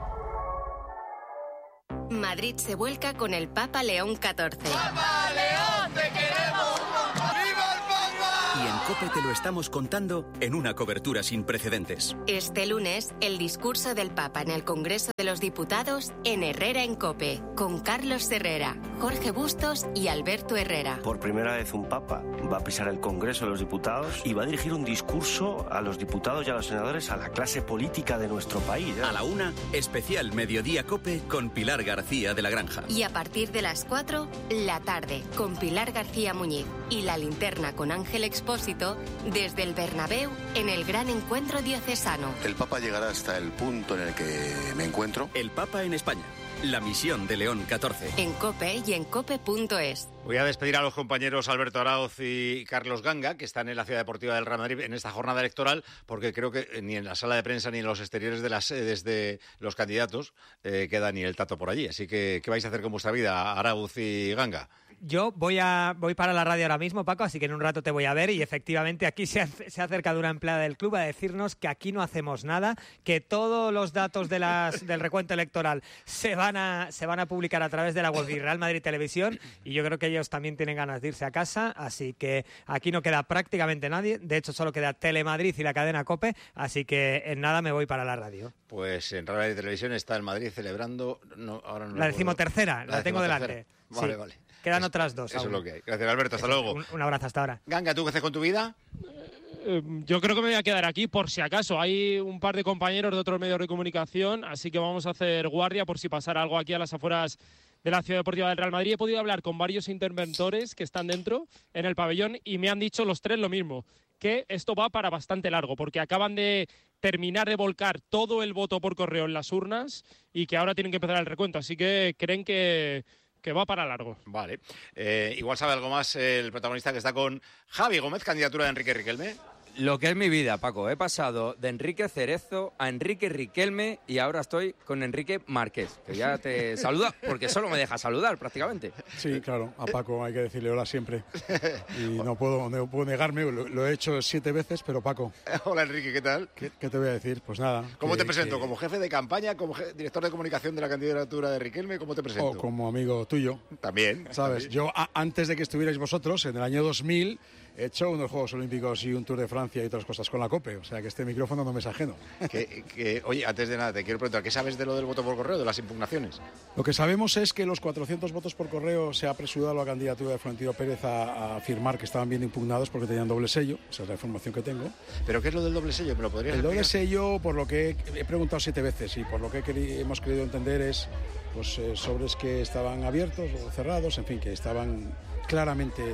Madrid se vuelca con el Papa León catorce. ¡Papa León, te queremos! ¡Viva el Papa! Y en COPE te lo estamos contando en una cobertura sin precedentes. Este lunes, el discurso del Papa en el Congreso de los Diputados en Herrera en COPE, con Carlos Herrera, Jorge Bustos y Alberto Herrera. Por primera vez un papa va a pisar el Congreso de los Diputados y va a dirigir un discurso a los diputados y a los senadores, a la clase política de nuestro país. ¿eh? A la una, especial Mediodía COPE con Pilar García de la Granja. Y a partir de las cuatro, la tarde, con Pilar García Muñiz y La Linterna con Ángel Expósito, desde el Bernabéu en el gran encuentro diocesano. El Papa llegará hasta el punto en el que me encuentro. El Papa en España. La misión de León catorce. En COPE y en cope punto es. Voy a despedir a los compañeros Alberto Araoz y Carlos Ganga, que están en la Ciudad Deportiva del Real Madrid en esta jornada electoral, porque creo que ni en la sala de prensa ni en los exteriores de las sedes de los candidatos eh, queda ni el tato por allí. Así que, ¿qué vais a hacer con vuestra vida, Araoz y Ganga? Yo voy a voy para la radio ahora mismo, Paco, así que en un rato te voy a ver y efectivamente aquí se ha, se ha acercado una empleada del club a decirnos que aquí no hacemos nada, que todos los datos de las, del recuento electoral se van a se van a publicar a través de la web de Real Madrid Televisión y yo creo que ellos también tienen ganas de irse a casa, así que aquí no queda prácticamente nadie, de hecho solo queda Telemadrid y la cadena COPE, así que en nada me voy para la radio. Pues en Real Madrid Televisión está el Madrid celebrando... No, ahora no la decimotercera, la, la tengo delante. Vale, sí. vale. Quedan es, otras dos. Eso aún. es lo que hay. Gracias, Alberto. Hasta eso, luego. Un, un abrazo hasta ahora. Ganga, ¿tú qué haces con tu vida? Eh, yo creo que me voy a quedar aquí por si acaso. Hay un par de compañeros de otros medios de comunicación, así que vamos a hacer guardia por si pasara algo aquí a las afueras de la Ciudad Deportiva del Real Madrid. He podido hablar con varios interventores que están dentro, en el pabellón, y me han dicho los tres lo mismo, que esto va para bastante largo, porque acaban de terminar de volcar todo el voto por correo en las urnas y que ahora tienen que empezar el recuento, así que creen que... que va para largo. Vale. Eh, igual sabe algo más el protagonista que está con Javi Gómez, candidatura de Enrique Riquelme. Lo que es mi vida, Paco. He pasado de Enrique Cerezo a Enrique Riquelme y ahora estoy con Enrique Márquez, que ya te saluda, porque solo me deja saludar prácticamente. Sí, claro. A Paco hay que decirle hola siempre. Y no puedo, no puedo negarme, lo, lo he hecho siete veces, pero Paco. Hola, Enrique, ¿qué tal? ¿Qué, qué te voy a decir? Pues nada. ¿Cómo que, te presento? Que... ¿Como jefe de campaña? ¿Como je... director de comunicación de la candidatura de Riquelme? ¿Cómo te presento? O como amigo tuyo. También. ¿Sabes? También. Yo, a, antes de que estuvierais vosotros, en el año dos mil... he hecho unos Juegos Olímpicos y un Tour de Francia y otras cosas con la COPE, o sea que este micrófono no me es ajeno. Que, que, oye, antes de nada, te quiero preguntar, ¿qué sabes de lo del voto por correo, de las impugnaciones? Lo que sabemos es que los cuatrocientos votos por correo se ha apresurado la candidatura de Florentino Pérez a, a afirmar que estaban bien impugnados porque tenían doble sello, esa es la información que tengo. ¿Pero qué es lo del doble sello? ¿Me lo podrías El doble explicar? sello, por lo que he, he preguntado siete veces y por lo que he queri, hemos querido entender es pues, eh, sobres que estaban abiertos o cerrados, en fin, que estaban claramente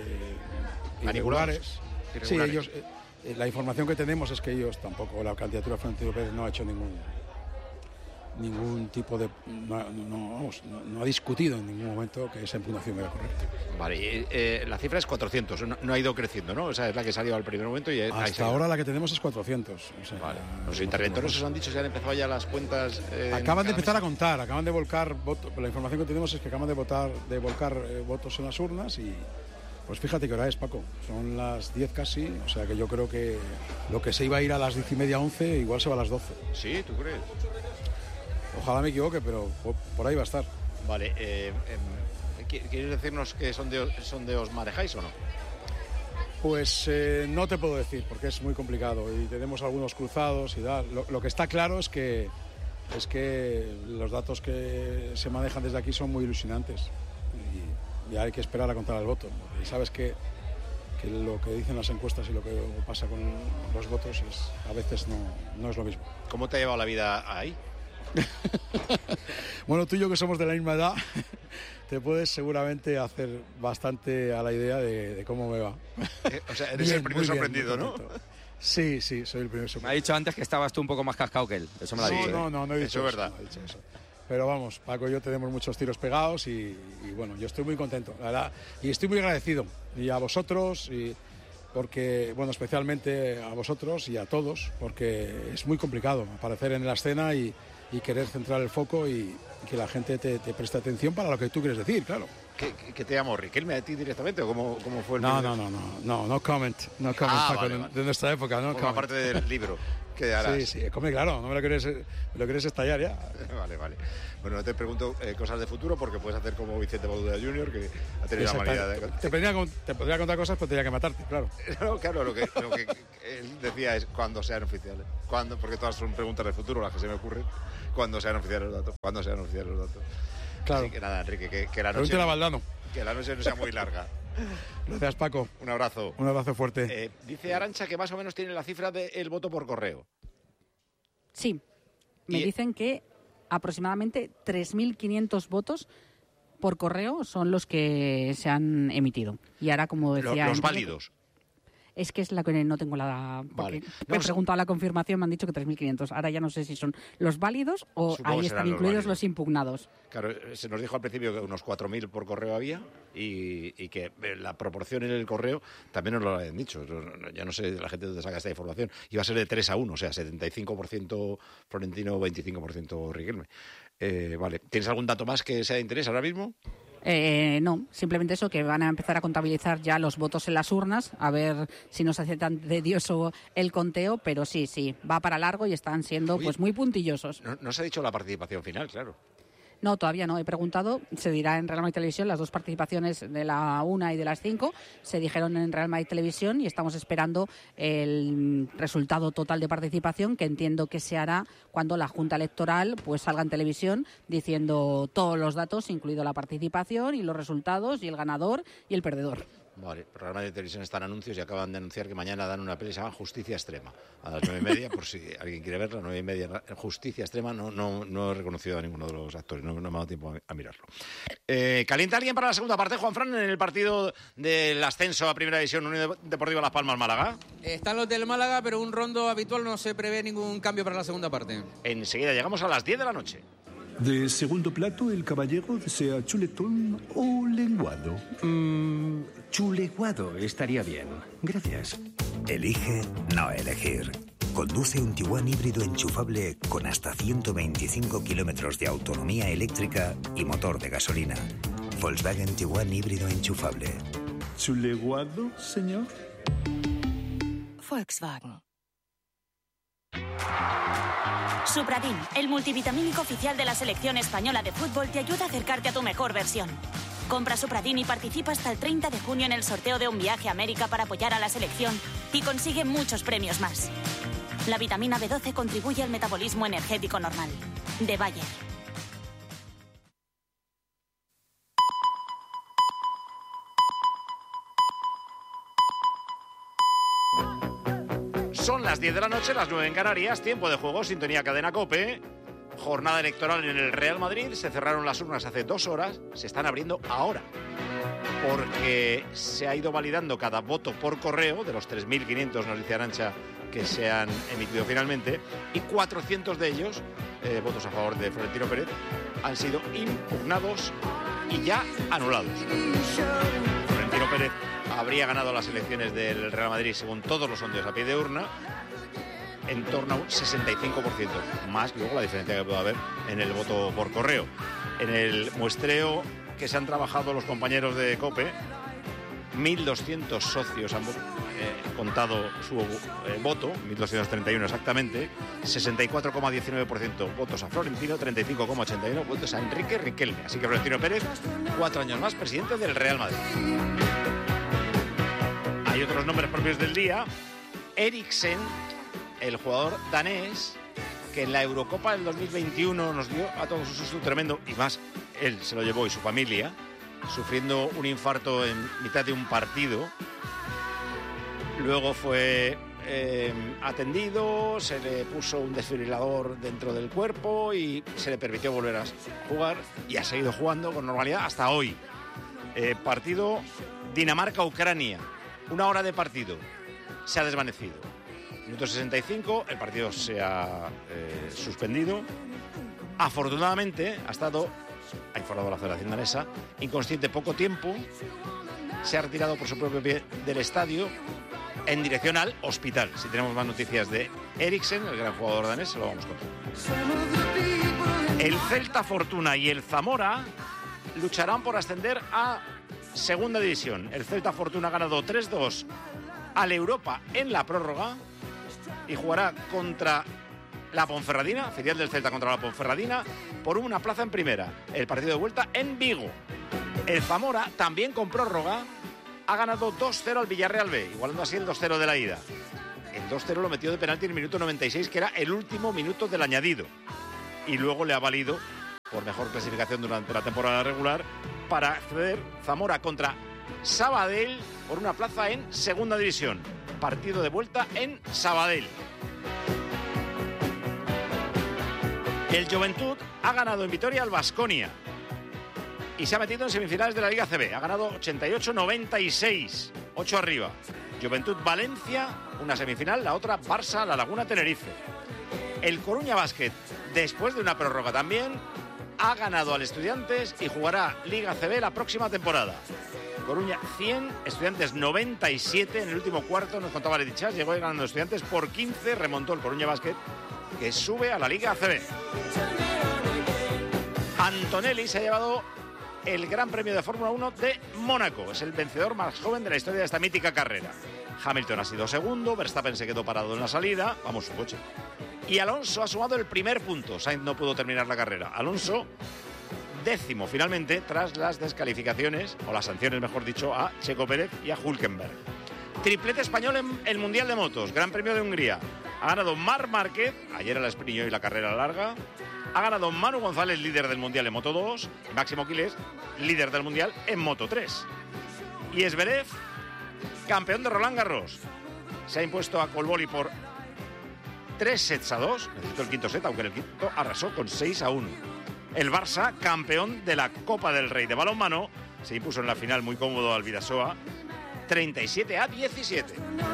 eh, irregulares. Sí, ellos, eh, la información que tenemos es que ellos tampoco, la candidatura de Florentino Pérez no ha hecho ningún ningún tipo de... No, no, vamos, no, no ha discutido en ningún momento que esa impugnación era correcta. Vale, eh, la cifra es cuatrocientos, no, no ha ido creciendo, ¿no? O sea, es la que salió al primer momento y... Hasta ahora la que tenemos es cuatrocientos. O sea, vale. Los interventores os han dicho, se han empezado ya las cuentas... Eh, acaban de empezar a contar, acaban de volcar votos, la información que tenemos es que acaban de votar, de volcar eh, votos en las urnas y... Pues fíjate qué hora es, Paco. Son las diez casi, o sea que yo creo que lo que se iba a ir a las diez y media, once, igual se va a las doce. ¿Sí? ¿Tú crees? Ojalá me equivoque, pero por ahí va a estar. Vale, eh, eh, ¿quieres decirnos que son de, son de os manejáis o no? Pues eh, no te puedo decir, porque es muy complicado y tenemos algunos cruzados y tal. Lo, lo que está claro es que, es que los datos que se manejan desde aquí son muy ilusionantes. Y hay que esperar a contar el voto. Y sabes que, que lo que dicen las encuestas y lo que pasa con los votos es, a veces no, no es lo mismo. ¿Cómo te ha llevado la vida ahí? Bueno, tú y yo que somos de la misma edad, te puedes seguramente hacer bastante a la idea de, de cómo me va. Eh, o sea, eres Bien, el primer muy bien, sorprendido, muy ¿no? contento. Sí, sí, soy el primer sorprendido. Me ha dicho antes que estabas tú un poco más cascado que él. Eso me lo ha No, dicho. no, ¿eh? no, no he dicho Eso es eso, verdad. no he dicho eso. Pero vamos, Paco y yo tenemos muchos tiros pegados y, y bueno, yo estoy muy contento, la verdad. Y estoy muy agradecido. Y a vosotros, y porque, bueno, especialmente a vosotros y a todos, porque es muy complicado aparecer en la escena y, y querer centrar el foco y, y que la gente te, te preste atención para lo que tú quieres decir, claro. ¿Qué, qué te llamó? ¿Riquelme a ti directamente o cómo, cómo fue el No, primer- no, no, no, no, no comment, no comment, Ah, Paco, vale, de, vale. de nuestra época, no Forma comment. parte del libro que harás. Sí, sí, come, claro, no me lo quieres, me lo quieres estallar ya. Vale, vale. Bueno, no te pregunto eh, cosas de futuro porque puedes hacer como Vicente Bouda junior, que ha tenido la manera de... Exactamente. Te podría, con- te podría contar cosas, pero tenía que matarte, claro. No, claro, lo que, lo que él decía es cuando sean oficiales. Cuando, porque todas son preguntas de futuro las que se me ocurren. Cuando sean oficiales los datos. Cuando sean oficiales los datos. Claro. Así que nada, Enrique, que, que la noche... Pregúntale a Valdano. Que la noche no sea muy larga. Gracias, Paco. Un abrazo. Un abrazo fuerte. Eh, dice Arantxa que más o menos tiene la cifra del voto por correo. Sí, me Y- dicen que aproximadamente tres mil quinientos votos por correo son los que se han emitido. Y ahora, como Lo- decía... los Enrique, válidos. Es que es la que no tengo la... Vale. Porque No, me he se- preguntado a la confirmación, me han dicho que tres mil quinientos. Ahora ya no sé si son los válidos o Supongo ahí que están serán los incluidos válidos. los impugnados. Claro, eh, se nos dijo al principio que unos cuatro mil por correo había y, y que eh, la proporción en el correo también nos lo habían dicho. No- no- Ya no sé la gente de dónde saca esta información. Iba a ser de tres a uno, o sea, setenta y cinco por ciento Florentino, veinticinco por ciento Riquelme. Eh, vale. ¿Tienes algún dato más que sea de interés ahora mismo? Eh, no, simplemente eso, que van a empezar a contabilizar ya los votos en las urnas, a ver si nos hace tan tedioso el conteo, pero sí, sí, va para largo y están siendo Oye. pues muy puntillosos. No, no se ha dicho la participación final, claro. No, todavía no. He preguntado, se dirá en Real Madrid Televisión, las dos participaciones de la una y de las cinco se dijeron en Real Madrid Televisión y estamos esperando el resultado total de participación, que entiendo que se hará cuando la Junta Electoral pues salga en televisión diciendo todos los datos, incluido la participación y los resultados y el ganador y el perdedor. Vale, Real Madrid Televisión están anuncios y acaban de anunciar que mañana dan una peli que se llama Justicia Extrema. A las nueve y media, por si alguien quiere verla, nueve y media, Justicia Extrema. No, no, no he reconocido a ninguno de los actores, no, no me ha dado tiempo a, a mirarlo. Eh, ¿Calienta alguien para la segunda parte, Juanfran, en el partido del ascenso a Primera División Unión Deportiva Las Palmas Málaga? Están los del Málaga, pero un rondo habitual no se prevé ningún cambio para la segunda parte. Enseguida llegamos a las diez de la noche. De segundo plato, el caballero desea chuletón o lenguado. Mm, chuleguado estaría bien. Gracias. Elige no elegir. Conduce un Tiguan híbrido enchufable con hasta ciento veinticinco kilómetros de autonomía eléctrica y motor de gasolina. Volkswagen Tiguan híbrido enchufable. ¿Chuleguado, señor? Volkswagen. Supradin, el multivitamínico oficial de la selección española de fútbol, te ayuda a acercarte a tu mejor versión. Compra Supradin y participa hasta el treinta de junio en el sorteo de un viaje a América para apoyar a la selección y consigue muchos premios más. La vitamina B doce contribuye al metabolismo energético normal. De Bayer. Son las diez de la noche, las nueve en Canarias, tiempo de juego, sintonía cadena COPE, jornada electoral en el Real Madrid, se cerraron las urnas hace dos horas, se están abriendo ahora, porque se ha ido validando cada voto por correo, de los tres mil quinientos, nos dice Arantxa, que se han emitido finalmente, y cuatrocientos de ellos, eh, votos a favor de Florentino Pérez, han sido impugnados y ya anulados. Florentino Pérez habría ganado las elecciones del Real Madrid según todos los sondeos a pie de urna en torno a un sesenta y cinco por ciento, más luego la diferencia que puede haber en el voto por correo. En el muestreo que se han trabajado los compañeros de COPE, mil doscientos socios han eh, contado su eh, voto, mil doscientos treinta y uno exactamente, sesenta y cuatro coma diecinueve por ciento votos a Florentino, treinta y cinco coma ochenta y uno votos a Enrique Riquelme. Así que Florentino Pérez, cuatro años más presidente del Real Madrid. Hay otros nombres propios del día. Eriksen, el jugador danés, que en la Eurocopa del dos mil veintiuno nos dio a todos un susto tremendo, y más él se lo llevó y su familia, sufriendo un infarto en mitad de un partido. Luego fue eh, atendido, se le puso un desfibrilador dentro del cuerpo y se le permitió volver a jugar y ha seguido jugando con normalidad hasta hoy. Eh, partido Dinamarca-Ucrania, una hora de partido, se ha desvanecido. Minuto sesenta y cinco, el partido se ha eh, suspendido. Afortunadamente ha estado, ha informado la Federación Danesa, inconsciente poco tiempo, se ha retirado por su propio pie del estadio en dirección al hospital. Si tenemos más noticias de Eriksen, el gran jugador danés, se lo vamos a contar. El Celta Fortuna y el Zamora lucharán por ascender a Segunda División. El Celta Fortuna ha ganado tres dos al Europa en la prórroga y jugará contra la Ponferradina, filial del Celta contra la Ponferradina, por una plaza en primera. El partido de vuelta en Vigo. El Zamora, también con prórroga, ha ganado dos cero al Villarreal B, igualando así el dos cero de la ida. El dos cero lo metió de penalti en el minuto noventa y seis, que era el último minuto del añadido. Y luego le ha valido, por mejor clasificación durante la temporada regular, para acceder Zamora contra Sabadell por una plaza en Segunda División. Partido de vuelta en Sabadell. El Juventud ha ganado en Vitoria al Baskonia y se ha metido en semifinales de la Liga A C B. Ha ganado ochenta y ocho noventa y seis, ocho arriba. Juventud Valencia, una semifinal, la otra Barça La Laguna Tenerife. El Coruña Basket, después de una prórroga también, ha ganado al Estudiantes y jugará Liga A C B la próxima temporada. Coruña cien, Estudiantes noventa y siete. En el último cuarto, nos contaba Letichas, llegó ganando Estudiantes por quince, remontó el Coruña Basket, que sube a la Liga A C B. Antonelli se ha llevado el Gran Premio de Fórmula uno de Mónaco. Es el vencedor más joven de la historia de esta mítica carrera. Hamilton ha sido segundo, Verstappen se quedó parado en la salida, vamos, su coche. Y Alonso ha sumado el primer punto. Sainz no pudo terminar la carrera. Alonso, décimo finalmente, tras las descalificaciones, o las sanciones, mejor dicho, a Checo Pérez y a Hülkenberg. Triplete español en el Mundial de Motos, Gran Premio de Hungría. Ha ganado Marc Márquez, ayer el sprint y hoy la carrera larga. Ha ganado Manu González, líder del Mundial en Moto dos. Y Máximo Quiles, líder del Mundial en Moto tres. Y Zverev, campeón de Roland Garros. Se ha impuesto a Colboli por tres sets a dos. Necesitó el quinto set, aunque en el quinto arrasó con seis a uno. El Barça, campeón de la Copa del Rey de balonmano, se impuso en la final muy cómodo al Vidasoa, treinta y siete a diecisiete.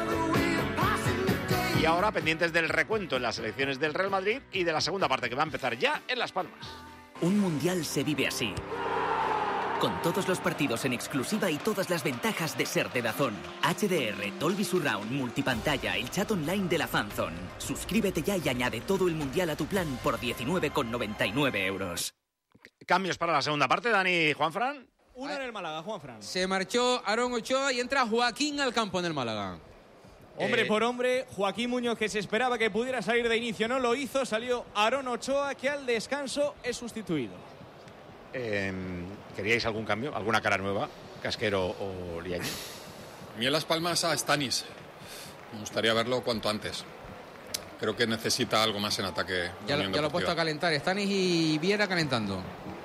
Y ahora pendientes del recuento en las elecciones del Real Madrid y de la segunda parte que va a empezar ya en Las Palmas. Un mundial se vive así. Con todos los partidos en exclusiva y todas las ventajas de ser de DAZN. H D R, Dolby Surround, multipantalla, el chat online de la Fanzone. Suscríbete ya y añade todo el mundial a tu plan por diecinueve con noventa y nueve euros. Cambios para la segunda parte, Dani, Juanfran. Uno en el Málaga, Juanfran. Se marchó Aarón Ochoa y entra Joaquín al campo en el Málaga. Hombre Eh, por hombre, Joaquín Muñoz, que se esperaba que pudiera salir de inicio, no lo hizo. Salió Aarón Ochoa, que al descanso es sustituido. Eh, ¿Queríais algún cambio? ¿Alguna cara nueva? ¿Casquero o Liaño? A mí en Las Palmas a Stanis. Me gustaría verlo cuanto antes. Creo que necesita algo más en ataque. Ya, lo, ya lo he puesto a calentar. Stanis y Viera calentando.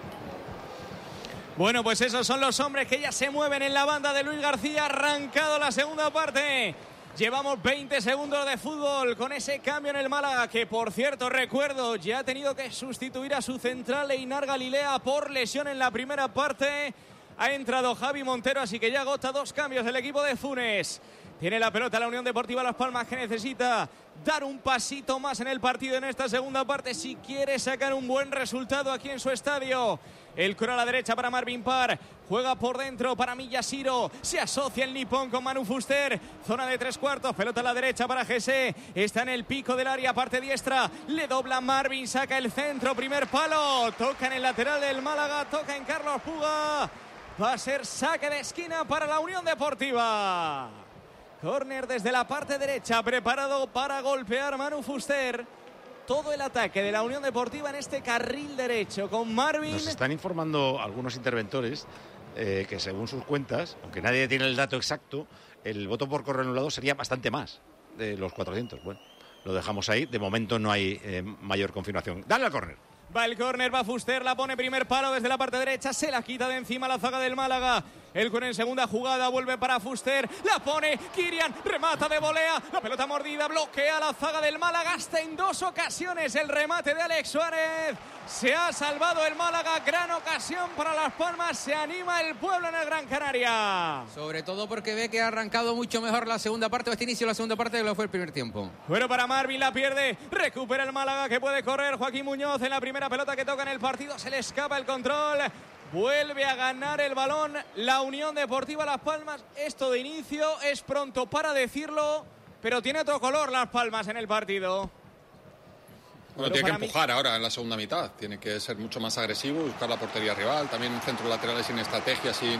Bueno, pues esos son los hombres que ya se mueven en la banda de Luis García. Arrancado la segunda parte. Llevamos veinte segundos de fútbol con ese cambio en el Málaga, que por cierto, recuerdo, ya ha tenido que sustituir a su central Einar Galilea por lesión en la primera parte. Ha entrado Javi Montero, así que ya agota dos cambios del equipo de Funes. Tiene la pelota la Unión Deportiva Las Palmas, que necesita dar un pasito más en el partido en esta segunda parte si quiere sacar un buen resultado aquí en su estadio. El coro a la derecha para Marvin Parr. Juega por dentro para Miyashiro. Se asocia el nipón con Manu Fuster. Zona de tres cuartos. Pelota a la derecha para Gese. Está en el pico del área, parte diestra. Le dobla Marvin. Saca el centro. Primer palo. Toca en el lateral del Málaga. Toca en Carlos Puga. Va a ser saque de esquina para la Unión Deportiva. Córner desde la parte derecha. Preparado para golpear Manu Fuster. Todo el ataque de la Unión Deportiva en este carril derecho con Marvin. Nos están informando algunos interventores eh, que según sus cuentas, aunque nadie tiene el dato exacto, el voto por correo anulado sería bastante más de los cuatrocientos. Bueno, lo dejamos ahí. De momento no hay eh, mayor confirmación. Dale al córner. Va el córner, va Fuster, la pone primer palo desde la parte derecha, se la quita de encima la zaga del Málaga. El Cuero en segunda jugada, vuelve para Fuster, la pone Kirian, remata de volea, la pelota mordida, bloquea la zaga del Málaga hasta en dos ocasiones. El remate de Alex Suárez, se ha salvado el Málaga, gran ocasión para Las Palmas, se anima el pueblo en el Gran Canaria. Sobre todo porque ve que ha arrancado mucho mejor la segunda parte, o este inicio de la segunda parte, que lo fue el primer tiempo. Bueno, para Marvin, la pierde, recupera el Málaga que puede correr. Joaquín Muñoz en la primera pelota que toca en el partido, se le escapa el control. Vuelve a ganar el balón la Unión Deportiva Las Palmas. Esto de inicio es pronto para decirlo, pero tiene otro color Las Palmas en el partido. Bueno, tiene que empujar mí... ahora en la segunda mitad. Tiene que ser mucho más agresivo, buscar la portería rival. También centros laterales sin estrategia, sin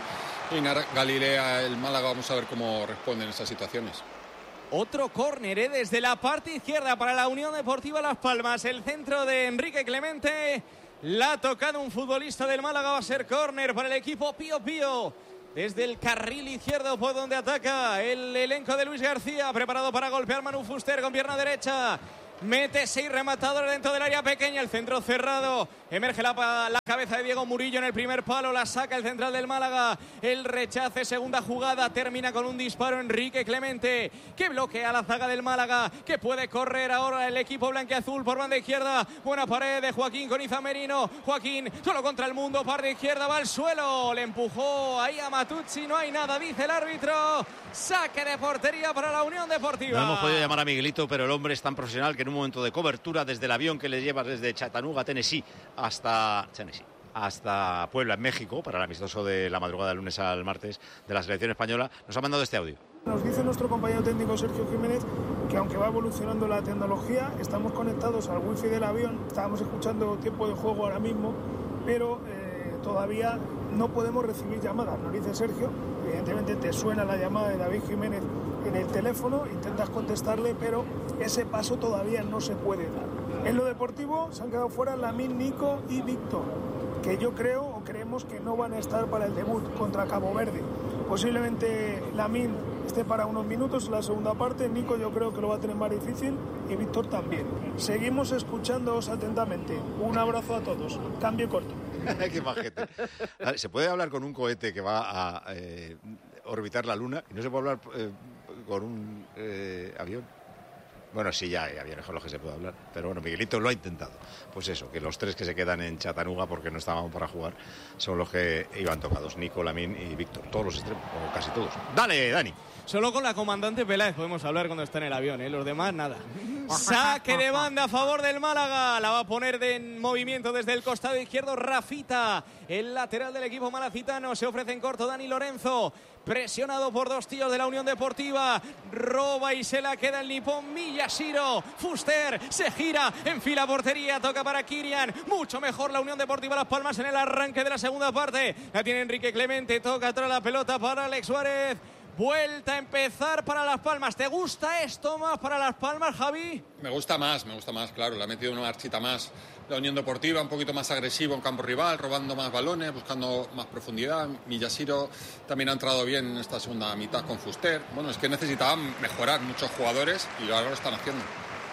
Galilea, el Málaga. Vamos a ver cómo responden esas situaciones. Otro córner ¿eh? desde la parte izquierda para la Unión Deportiva Las Palmas. El centro de Enrique Clemente. La ha tocado un futbolista del Málaga, va a ser córner para el equipo Pío Pío. Desde el carril izquierdo por donde ataca el elenco de Luis García. Preparado para golpear Manu Fuster con pierna derecha. Mete seis rematadores dentro del área pequeña. El centro cerrado. Emerge la, la cabeza de Diego Murillo en el primer palo. La saca el central del Málaga. El rechace, segunda jugada. Termina con un disparo Enrique Clemente, que bloquea la zaga del Málaga. Que puede correr ahora el equipo blanquiazul por banda izquierda. Buena pared de Joaquín con Iza Merino. Joaquín solo contra el mundo. Parte izquierda, va al suelo. Le empujó ahí a Matuzzi. No hay nada, dice el árbitro. Saque de portería para la Unión Deportiva. No hemos podido llamar a Miguelito, pero el hombre es tan profesional que en un momento de cobertura desde el avión que le llevas desde Chattanooga, Tennessee, hasta Tennessee, hasta Puebla, en México, para el amistoso de la madrugada del lunes al martes de la selección española, nos ha mandado este audio. Nos dice nuestro compañero técnico Sergio Jiménez que aunque va evolucionando la tecnología, estamos conectados al wifi del avión, estábamos escuchando tiempo de juego ahora mismo, pero eh, todavía no podemos recibir llamadas, nos dice Sergio. Evidentemente te suena la llamada de David Jiménez en el teléfono, intentas contestarle, pero ese paso todavía no se puede dar. En lo deportivo se han quedado fuera Lamine, Nico y Víctor, que yo creo o creemos que no van a estar para el debut contra Cabo Verde. Posiblemente Lamine esté para unos minutos en la segunda parte, Nico yo creo que lo va a tener más difícil y Víctor también. Seguimos escuchándoos atentamente. Un abrazo a todos. Cambio corto. Qué majete. Se puede hablar con un cohete que va a eh, orbitar la Luna y no se puede hablar eh, con un eh, avión. Bueno, sí, ya hay aviones con los que se puede hablar. Pero bueno, Miguelito lo ha intentado. Pues eso, que los tres que se quedan en Chattanooga porque no estaban para jugar son los que iban tocados. Nico, Lamine y Víctor. Todos los extremos, o casi todos. Dale, Dani. Solo con la comandante Peláez podemos hablar cuando está en el avión, ¿eh? Los demás, nada. Saque de banda a favor del Málaga. La va a poner de en movimiento desde el costado izquierdo Rafita. El lateral del equipo malacitano. Se ofrece en corto Dani Lorenzo. Presionado por dos tíos de la Unión Deportiva. Roba y se la queda el nipón Miyashiro. Fuster se gira, enfila portería, toca para Kirian. Mucho mejor la Unión Deportiva Las Palmas en el arranque de la segunda parte. La tiene Enrique Clemente, toca atrás la pelota para Alex Suárez. Vuelta a empezar para Las Palmas. ¿Te gusta esto más para Las Palmas, Javi? Me gusta más, me gusta más, claro. Le ha metido una marchita más la Unión Deportiva, un poquito más agresivo en campo rival, robando más balones, buscando más profundidad. Miyashiro también ha entrado bien en esta segunda mitad con Fuster. Bueno, es que necesitaban mejorar muchos jugadores y ahora lo están haciendo.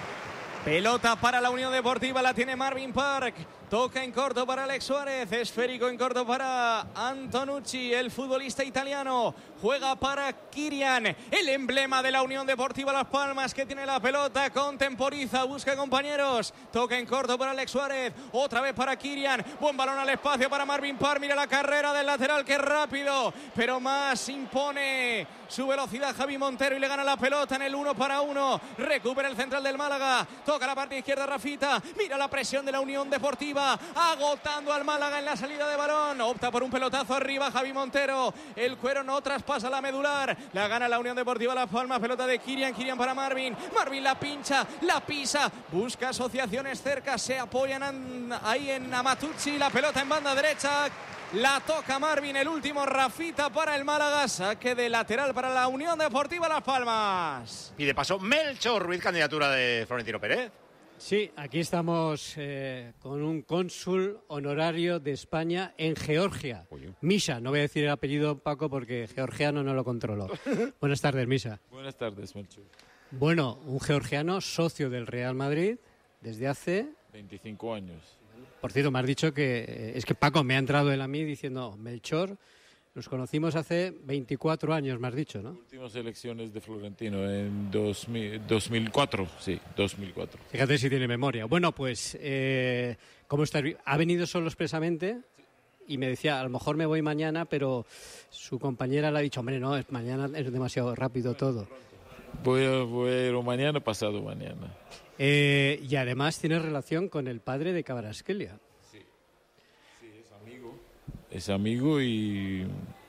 Pelota para la Unión Deportiva, la tiene Marvin Park. Toca en corto para Alex Suárez. Esférico en corto para Antonucci, el futbolista italiano. Juega para Kirian, el emblema de la Unión Deportiva Las Palmas, que tiene la pelota, contemporiza, busca compañeros. Toca en corto para Alex Suárez. Otra vez para Kirian. Buen balón al espacio para Marvin Park. Mira la carrera del lateral, que rápido. Pero más impone su velocidad Javi Montero y le gana la pelota en el uno para uno. Recupera el central del Málaga. Toca la parte izquierda Rafita. Mira la presión de la Unión Deportiva. Agotando al Málaga en la salida de balón. Opta por un pelotazo arriba Javi Montero. El cuero no traspasa la medular. La gana la Unión Deportiva Las Palmas. Pelota de Kirian. Kirian para Marvin. Marvin la pincha, la pisa. Busca asociaciones cerca. Se apoyan ahí en Amatuzzi. La pelota en banda derecha. La toca Marvin. El último Rafita para el Málaga. Saque de lateral para la Unión Deportiva Las Palmas. Y de paso, Melchor Ruiz, candidatura de Florentino Pérez. Sí, aquí estamos eh, con un cónsul honorario de España en Georgia. Oye. Misha, no voy a decir el apellido, Paco, porque georgiano no lo controlo. Buenas tardes, Misha. Buenas tardes, Melchor. Bueno, un georgiano socio del Real Madrid desde hace... veinticinco años. Por cierto, me has dicho que... Es que Paco me ha entrado él a mí diciendo, Melchor, Nos conocimos hace veinticuatro años, me has dicho, ¿no? Últimas elecciones de Florentino en dos mil, dos mil cuatro, sí, dos mil cuatro. Fíjate si tiene memoria. Bueno, pues, eh, ¿cómo está? ¿Ha venido solo expresamente? Y me decía, a lo mejor me voy mañana, pero su compañera le ha dicho, hombre, no, es, mañana es demasiado rápido todo. Voy a, voy a ir mañana, pasado mañana. Eh, y además tiene relación con el padre de Kvaratskhelia. Sí, sí, es amigo. Es amigo y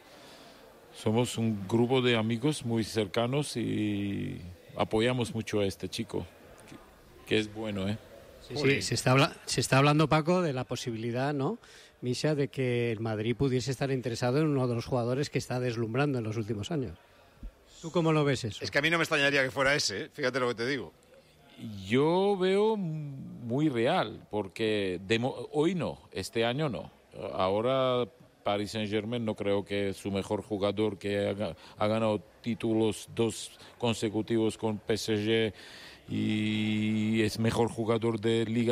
somos un grupo de amigos muy cercanos y apoyamos mucho a este chico, que, que es bueno, ¿eh? Sí, sí, se está, habla- se está hablando, Paco, de la posibilidad, ¿no, Misha, de que el Madrid pudiese estar interesado en uno de los jugadores que está deslumbrando en los últimos años. ¿Tú cómo lo ves eso? Es que a mí no me extrañaría que fuera ese, ¿eh? Fíjate lo que te digo. Yo veo muy real, porque de mo- hoy no, este año no. Ahora Paris Saint-Germain no creo que es su mejor jugador, que ha, ha ganado títulos dos consecutivos con P S G y es mejor jugador de Liga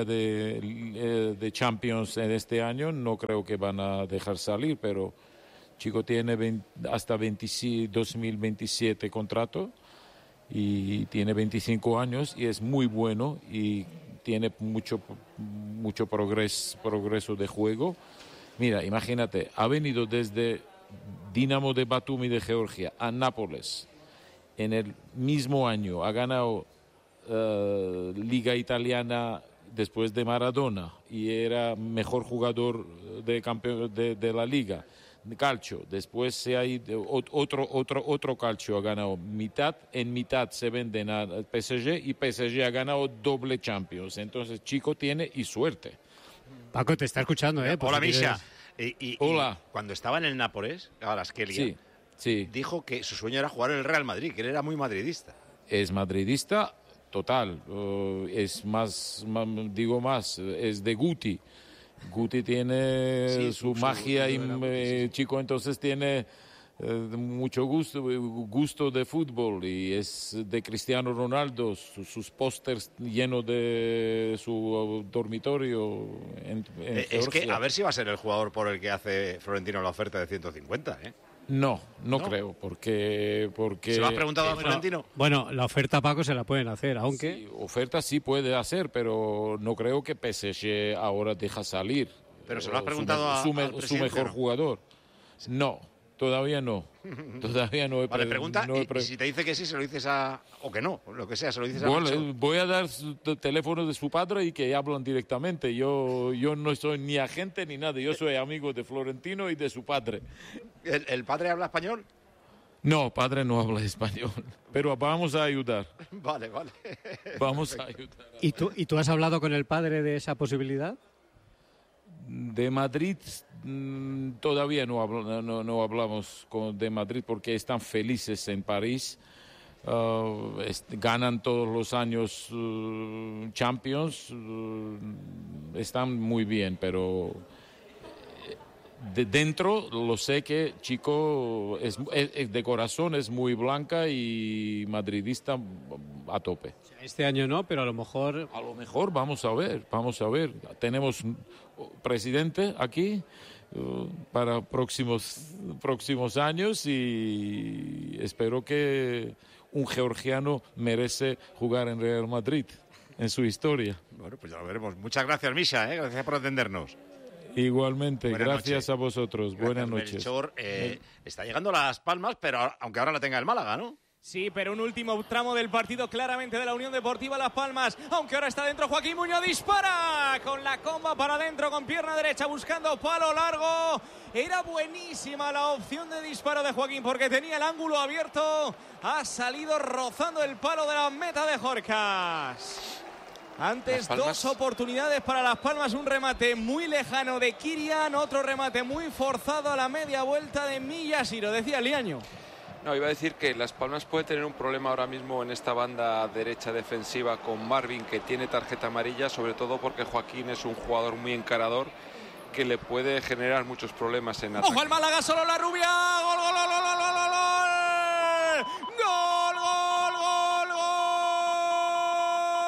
de, de Champions en este año. No creo que van a dejar salir, pero chico tiene veinte, hasta dos mil veintisiete contrato. Y tiene veinticinco años y es muy bueno y tiene mucho, mucho progres, progreso de juego. Mira, imagínate, ha venido desde Dinamo de Batumi de Georgia a Nápoles. En el mismo año ha ganado uh, Liga Italiana después de Maradona y era mejor jugador de, campeón, de, de la Liga. Calcio, después se ha ido, otro, otro, otro calcio ha ganado mitad, en mitad se venden al P S G y P S G ha ganado doble Champions. Entonces, chico tiene y suerte. Paco, te está escuchando, ¿eh? Hola, si Misha. quieres... Y, y, Hola. y cuando estaba en el Nápoles, Kvaratskhelia, Sí, sí. dijo que su sueño era jugar en el Real Madrid, que él era muy madridista. Es madridista total, uh, es más, más, digo más, es de Guti. Guti tiene Sí, su, su- magia su- y su- eh, chico entonces tiene eh, mucho gusto, gusto de fútbol y es de Cristiano Ronaldo, su- sus pósters llenos de su dormitorio en, en Eh, es que Georgia. a ver si va a ser el jugador por el que hace Florentino la oferta de ciento cincuenta, ¿eh? No, no, ¿No? creo, porque... porque ¿Se lo has preguntado a Bueno, Florentino? Bueno, la oferta, Paco, se la pueden hacer, aunque... Sí, oferta sí puede hacer, pero no creo que P S G ahora deja salir. Pero se lo has Su preguntado me- a- su, me- al su presidente, mejor ¿no? jugador. No, todavía no. Todavía no he Vale, pre- pregunta, no he y, pre- y si te dice que sí, se lo dices a... o que no, lo que sea, se lo dices a... Bueno, Nacho. voy a dar su t- teléfono de su padre y que hablan directamente. Yo, yo no soy ni agente ni nada. Yo soy amigo de Florentino y de su padre. ¿El, el padre habla español? No, padre no habla español. Pero vamos a ayudar. Vale, vale. Vamos a ayudar. ¿Y tú, ¿Y tú has hablado con el padre de esa posibilidad? De Madrid mm, todavía no, hablo- no, no hablamos con, de Madrid porque están felices en París. Uh, est- ganan todos los años uh, Champions. uh, están muy bien, pero eh, de dentro lo sé que chico es, es- es de corazón, es muy blanca y madridista a tope. Este año no, pero a lo mejor... A lo mejor, vamos a ver, vamos a ver. Tenemos un presidente aquí uh, para próximos, próximos años y espero que un georgiano merece jugar en Real Madrid en su historia. Bueno, pues ya lo veremos. Muchas gracias, Misha, ¿eh? Gracias por atendernos. Igualmente, Buenas gracias noches. a vosotros. Gracias, Buenas noches. Melchor. Eh, está llegando Las Palmas, pero ahora- aunque ahora la tenga el Málaga, ¿no? Sí, pero un último tramo del partido claramente de la Unión Deportiva Las Palmas, aunque ahora está dentro Joaquín Muñoz, dispara con la comba para adentro con pierna derecha buscando palo largo. Era buenísima la opción de disparo de Joaquín porque tenía el ángulo abierto, ha salido rozando el palo de la meta de Jorcas. Antes Las Palmas. dos oportunidades para Las Palmas, un remate muy lejano de Kirian, otro remate muy forzado a la media vuelta de Millasiro, decía Liaño. No, iba a decir que Las Palmas puede tener un problema ahora mismo en esta banda derecha defensiva con Marvin, que tiene tarjeta amarilla, sobre todo porque Joaquín es un jugador muy encarador que le puede generar muchos problemas en ataque. ¡Ojo al Málaga, solo la rubia! ¡Gol, gol, gol, gol, gol, gol, gol! ¡Gol, gol, gol,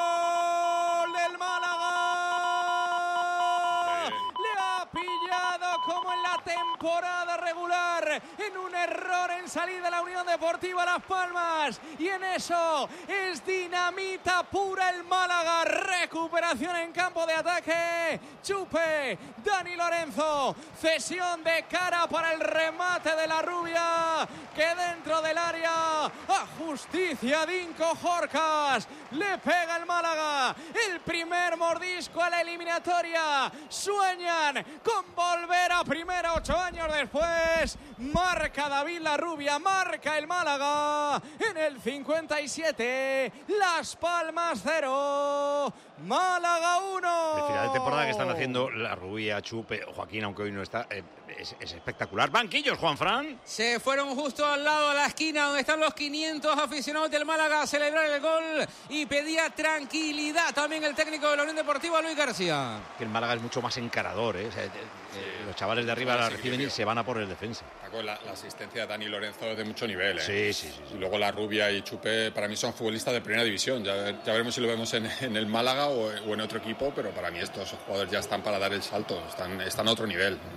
gol del Málaga! Le ha pillado como en la temporada regular, en un error en salida la Unión Deportiva Las Palmas, y en eso es dinamita pura el Málaga. Recuperación en campo de ataque, Chupe, Dani Lorenzo, cesión de cara para el remate de la rubia, que dentro del área a justicia Dinko Jorcas, le pega el Málaga el primer mordisco a la eliminatoria. Sueñan con volver a primera ocho años después. Marca David Larrubia, marca el Málaga en el cincuenta y siete. Las Palmas cero, Málaga uno. El final de temporada que están haciendo la Rubia, Chupe, Joaquín, aunque hoy no está, eh, es, es espectacular. Banquillos, Juanfran. Se fueron justo al lado de la esquina donde están los quinientos aficionados del Málaga a celebrar el gol, y pedía tranquilidad también el técnico de la Unión Deportiva, Luis García. Que el Málaga es mucho más encarador, ¿eh? O sea, eh, eh, los chavales de arriba la reciben y se van a por el defensa. La, la asistencia de Dani Lorenzo es de mucho nivel, ¿eh? Sí, sí, sí, sí. Y luego la Rubia y Chupe para mí son futbolistas de primera división. Ya, ya veremos si lo vemos en, en el Málaga o, o en otro equipo, pero para mí estos jugadores ya están para dar el salto, están, están a otro nivel.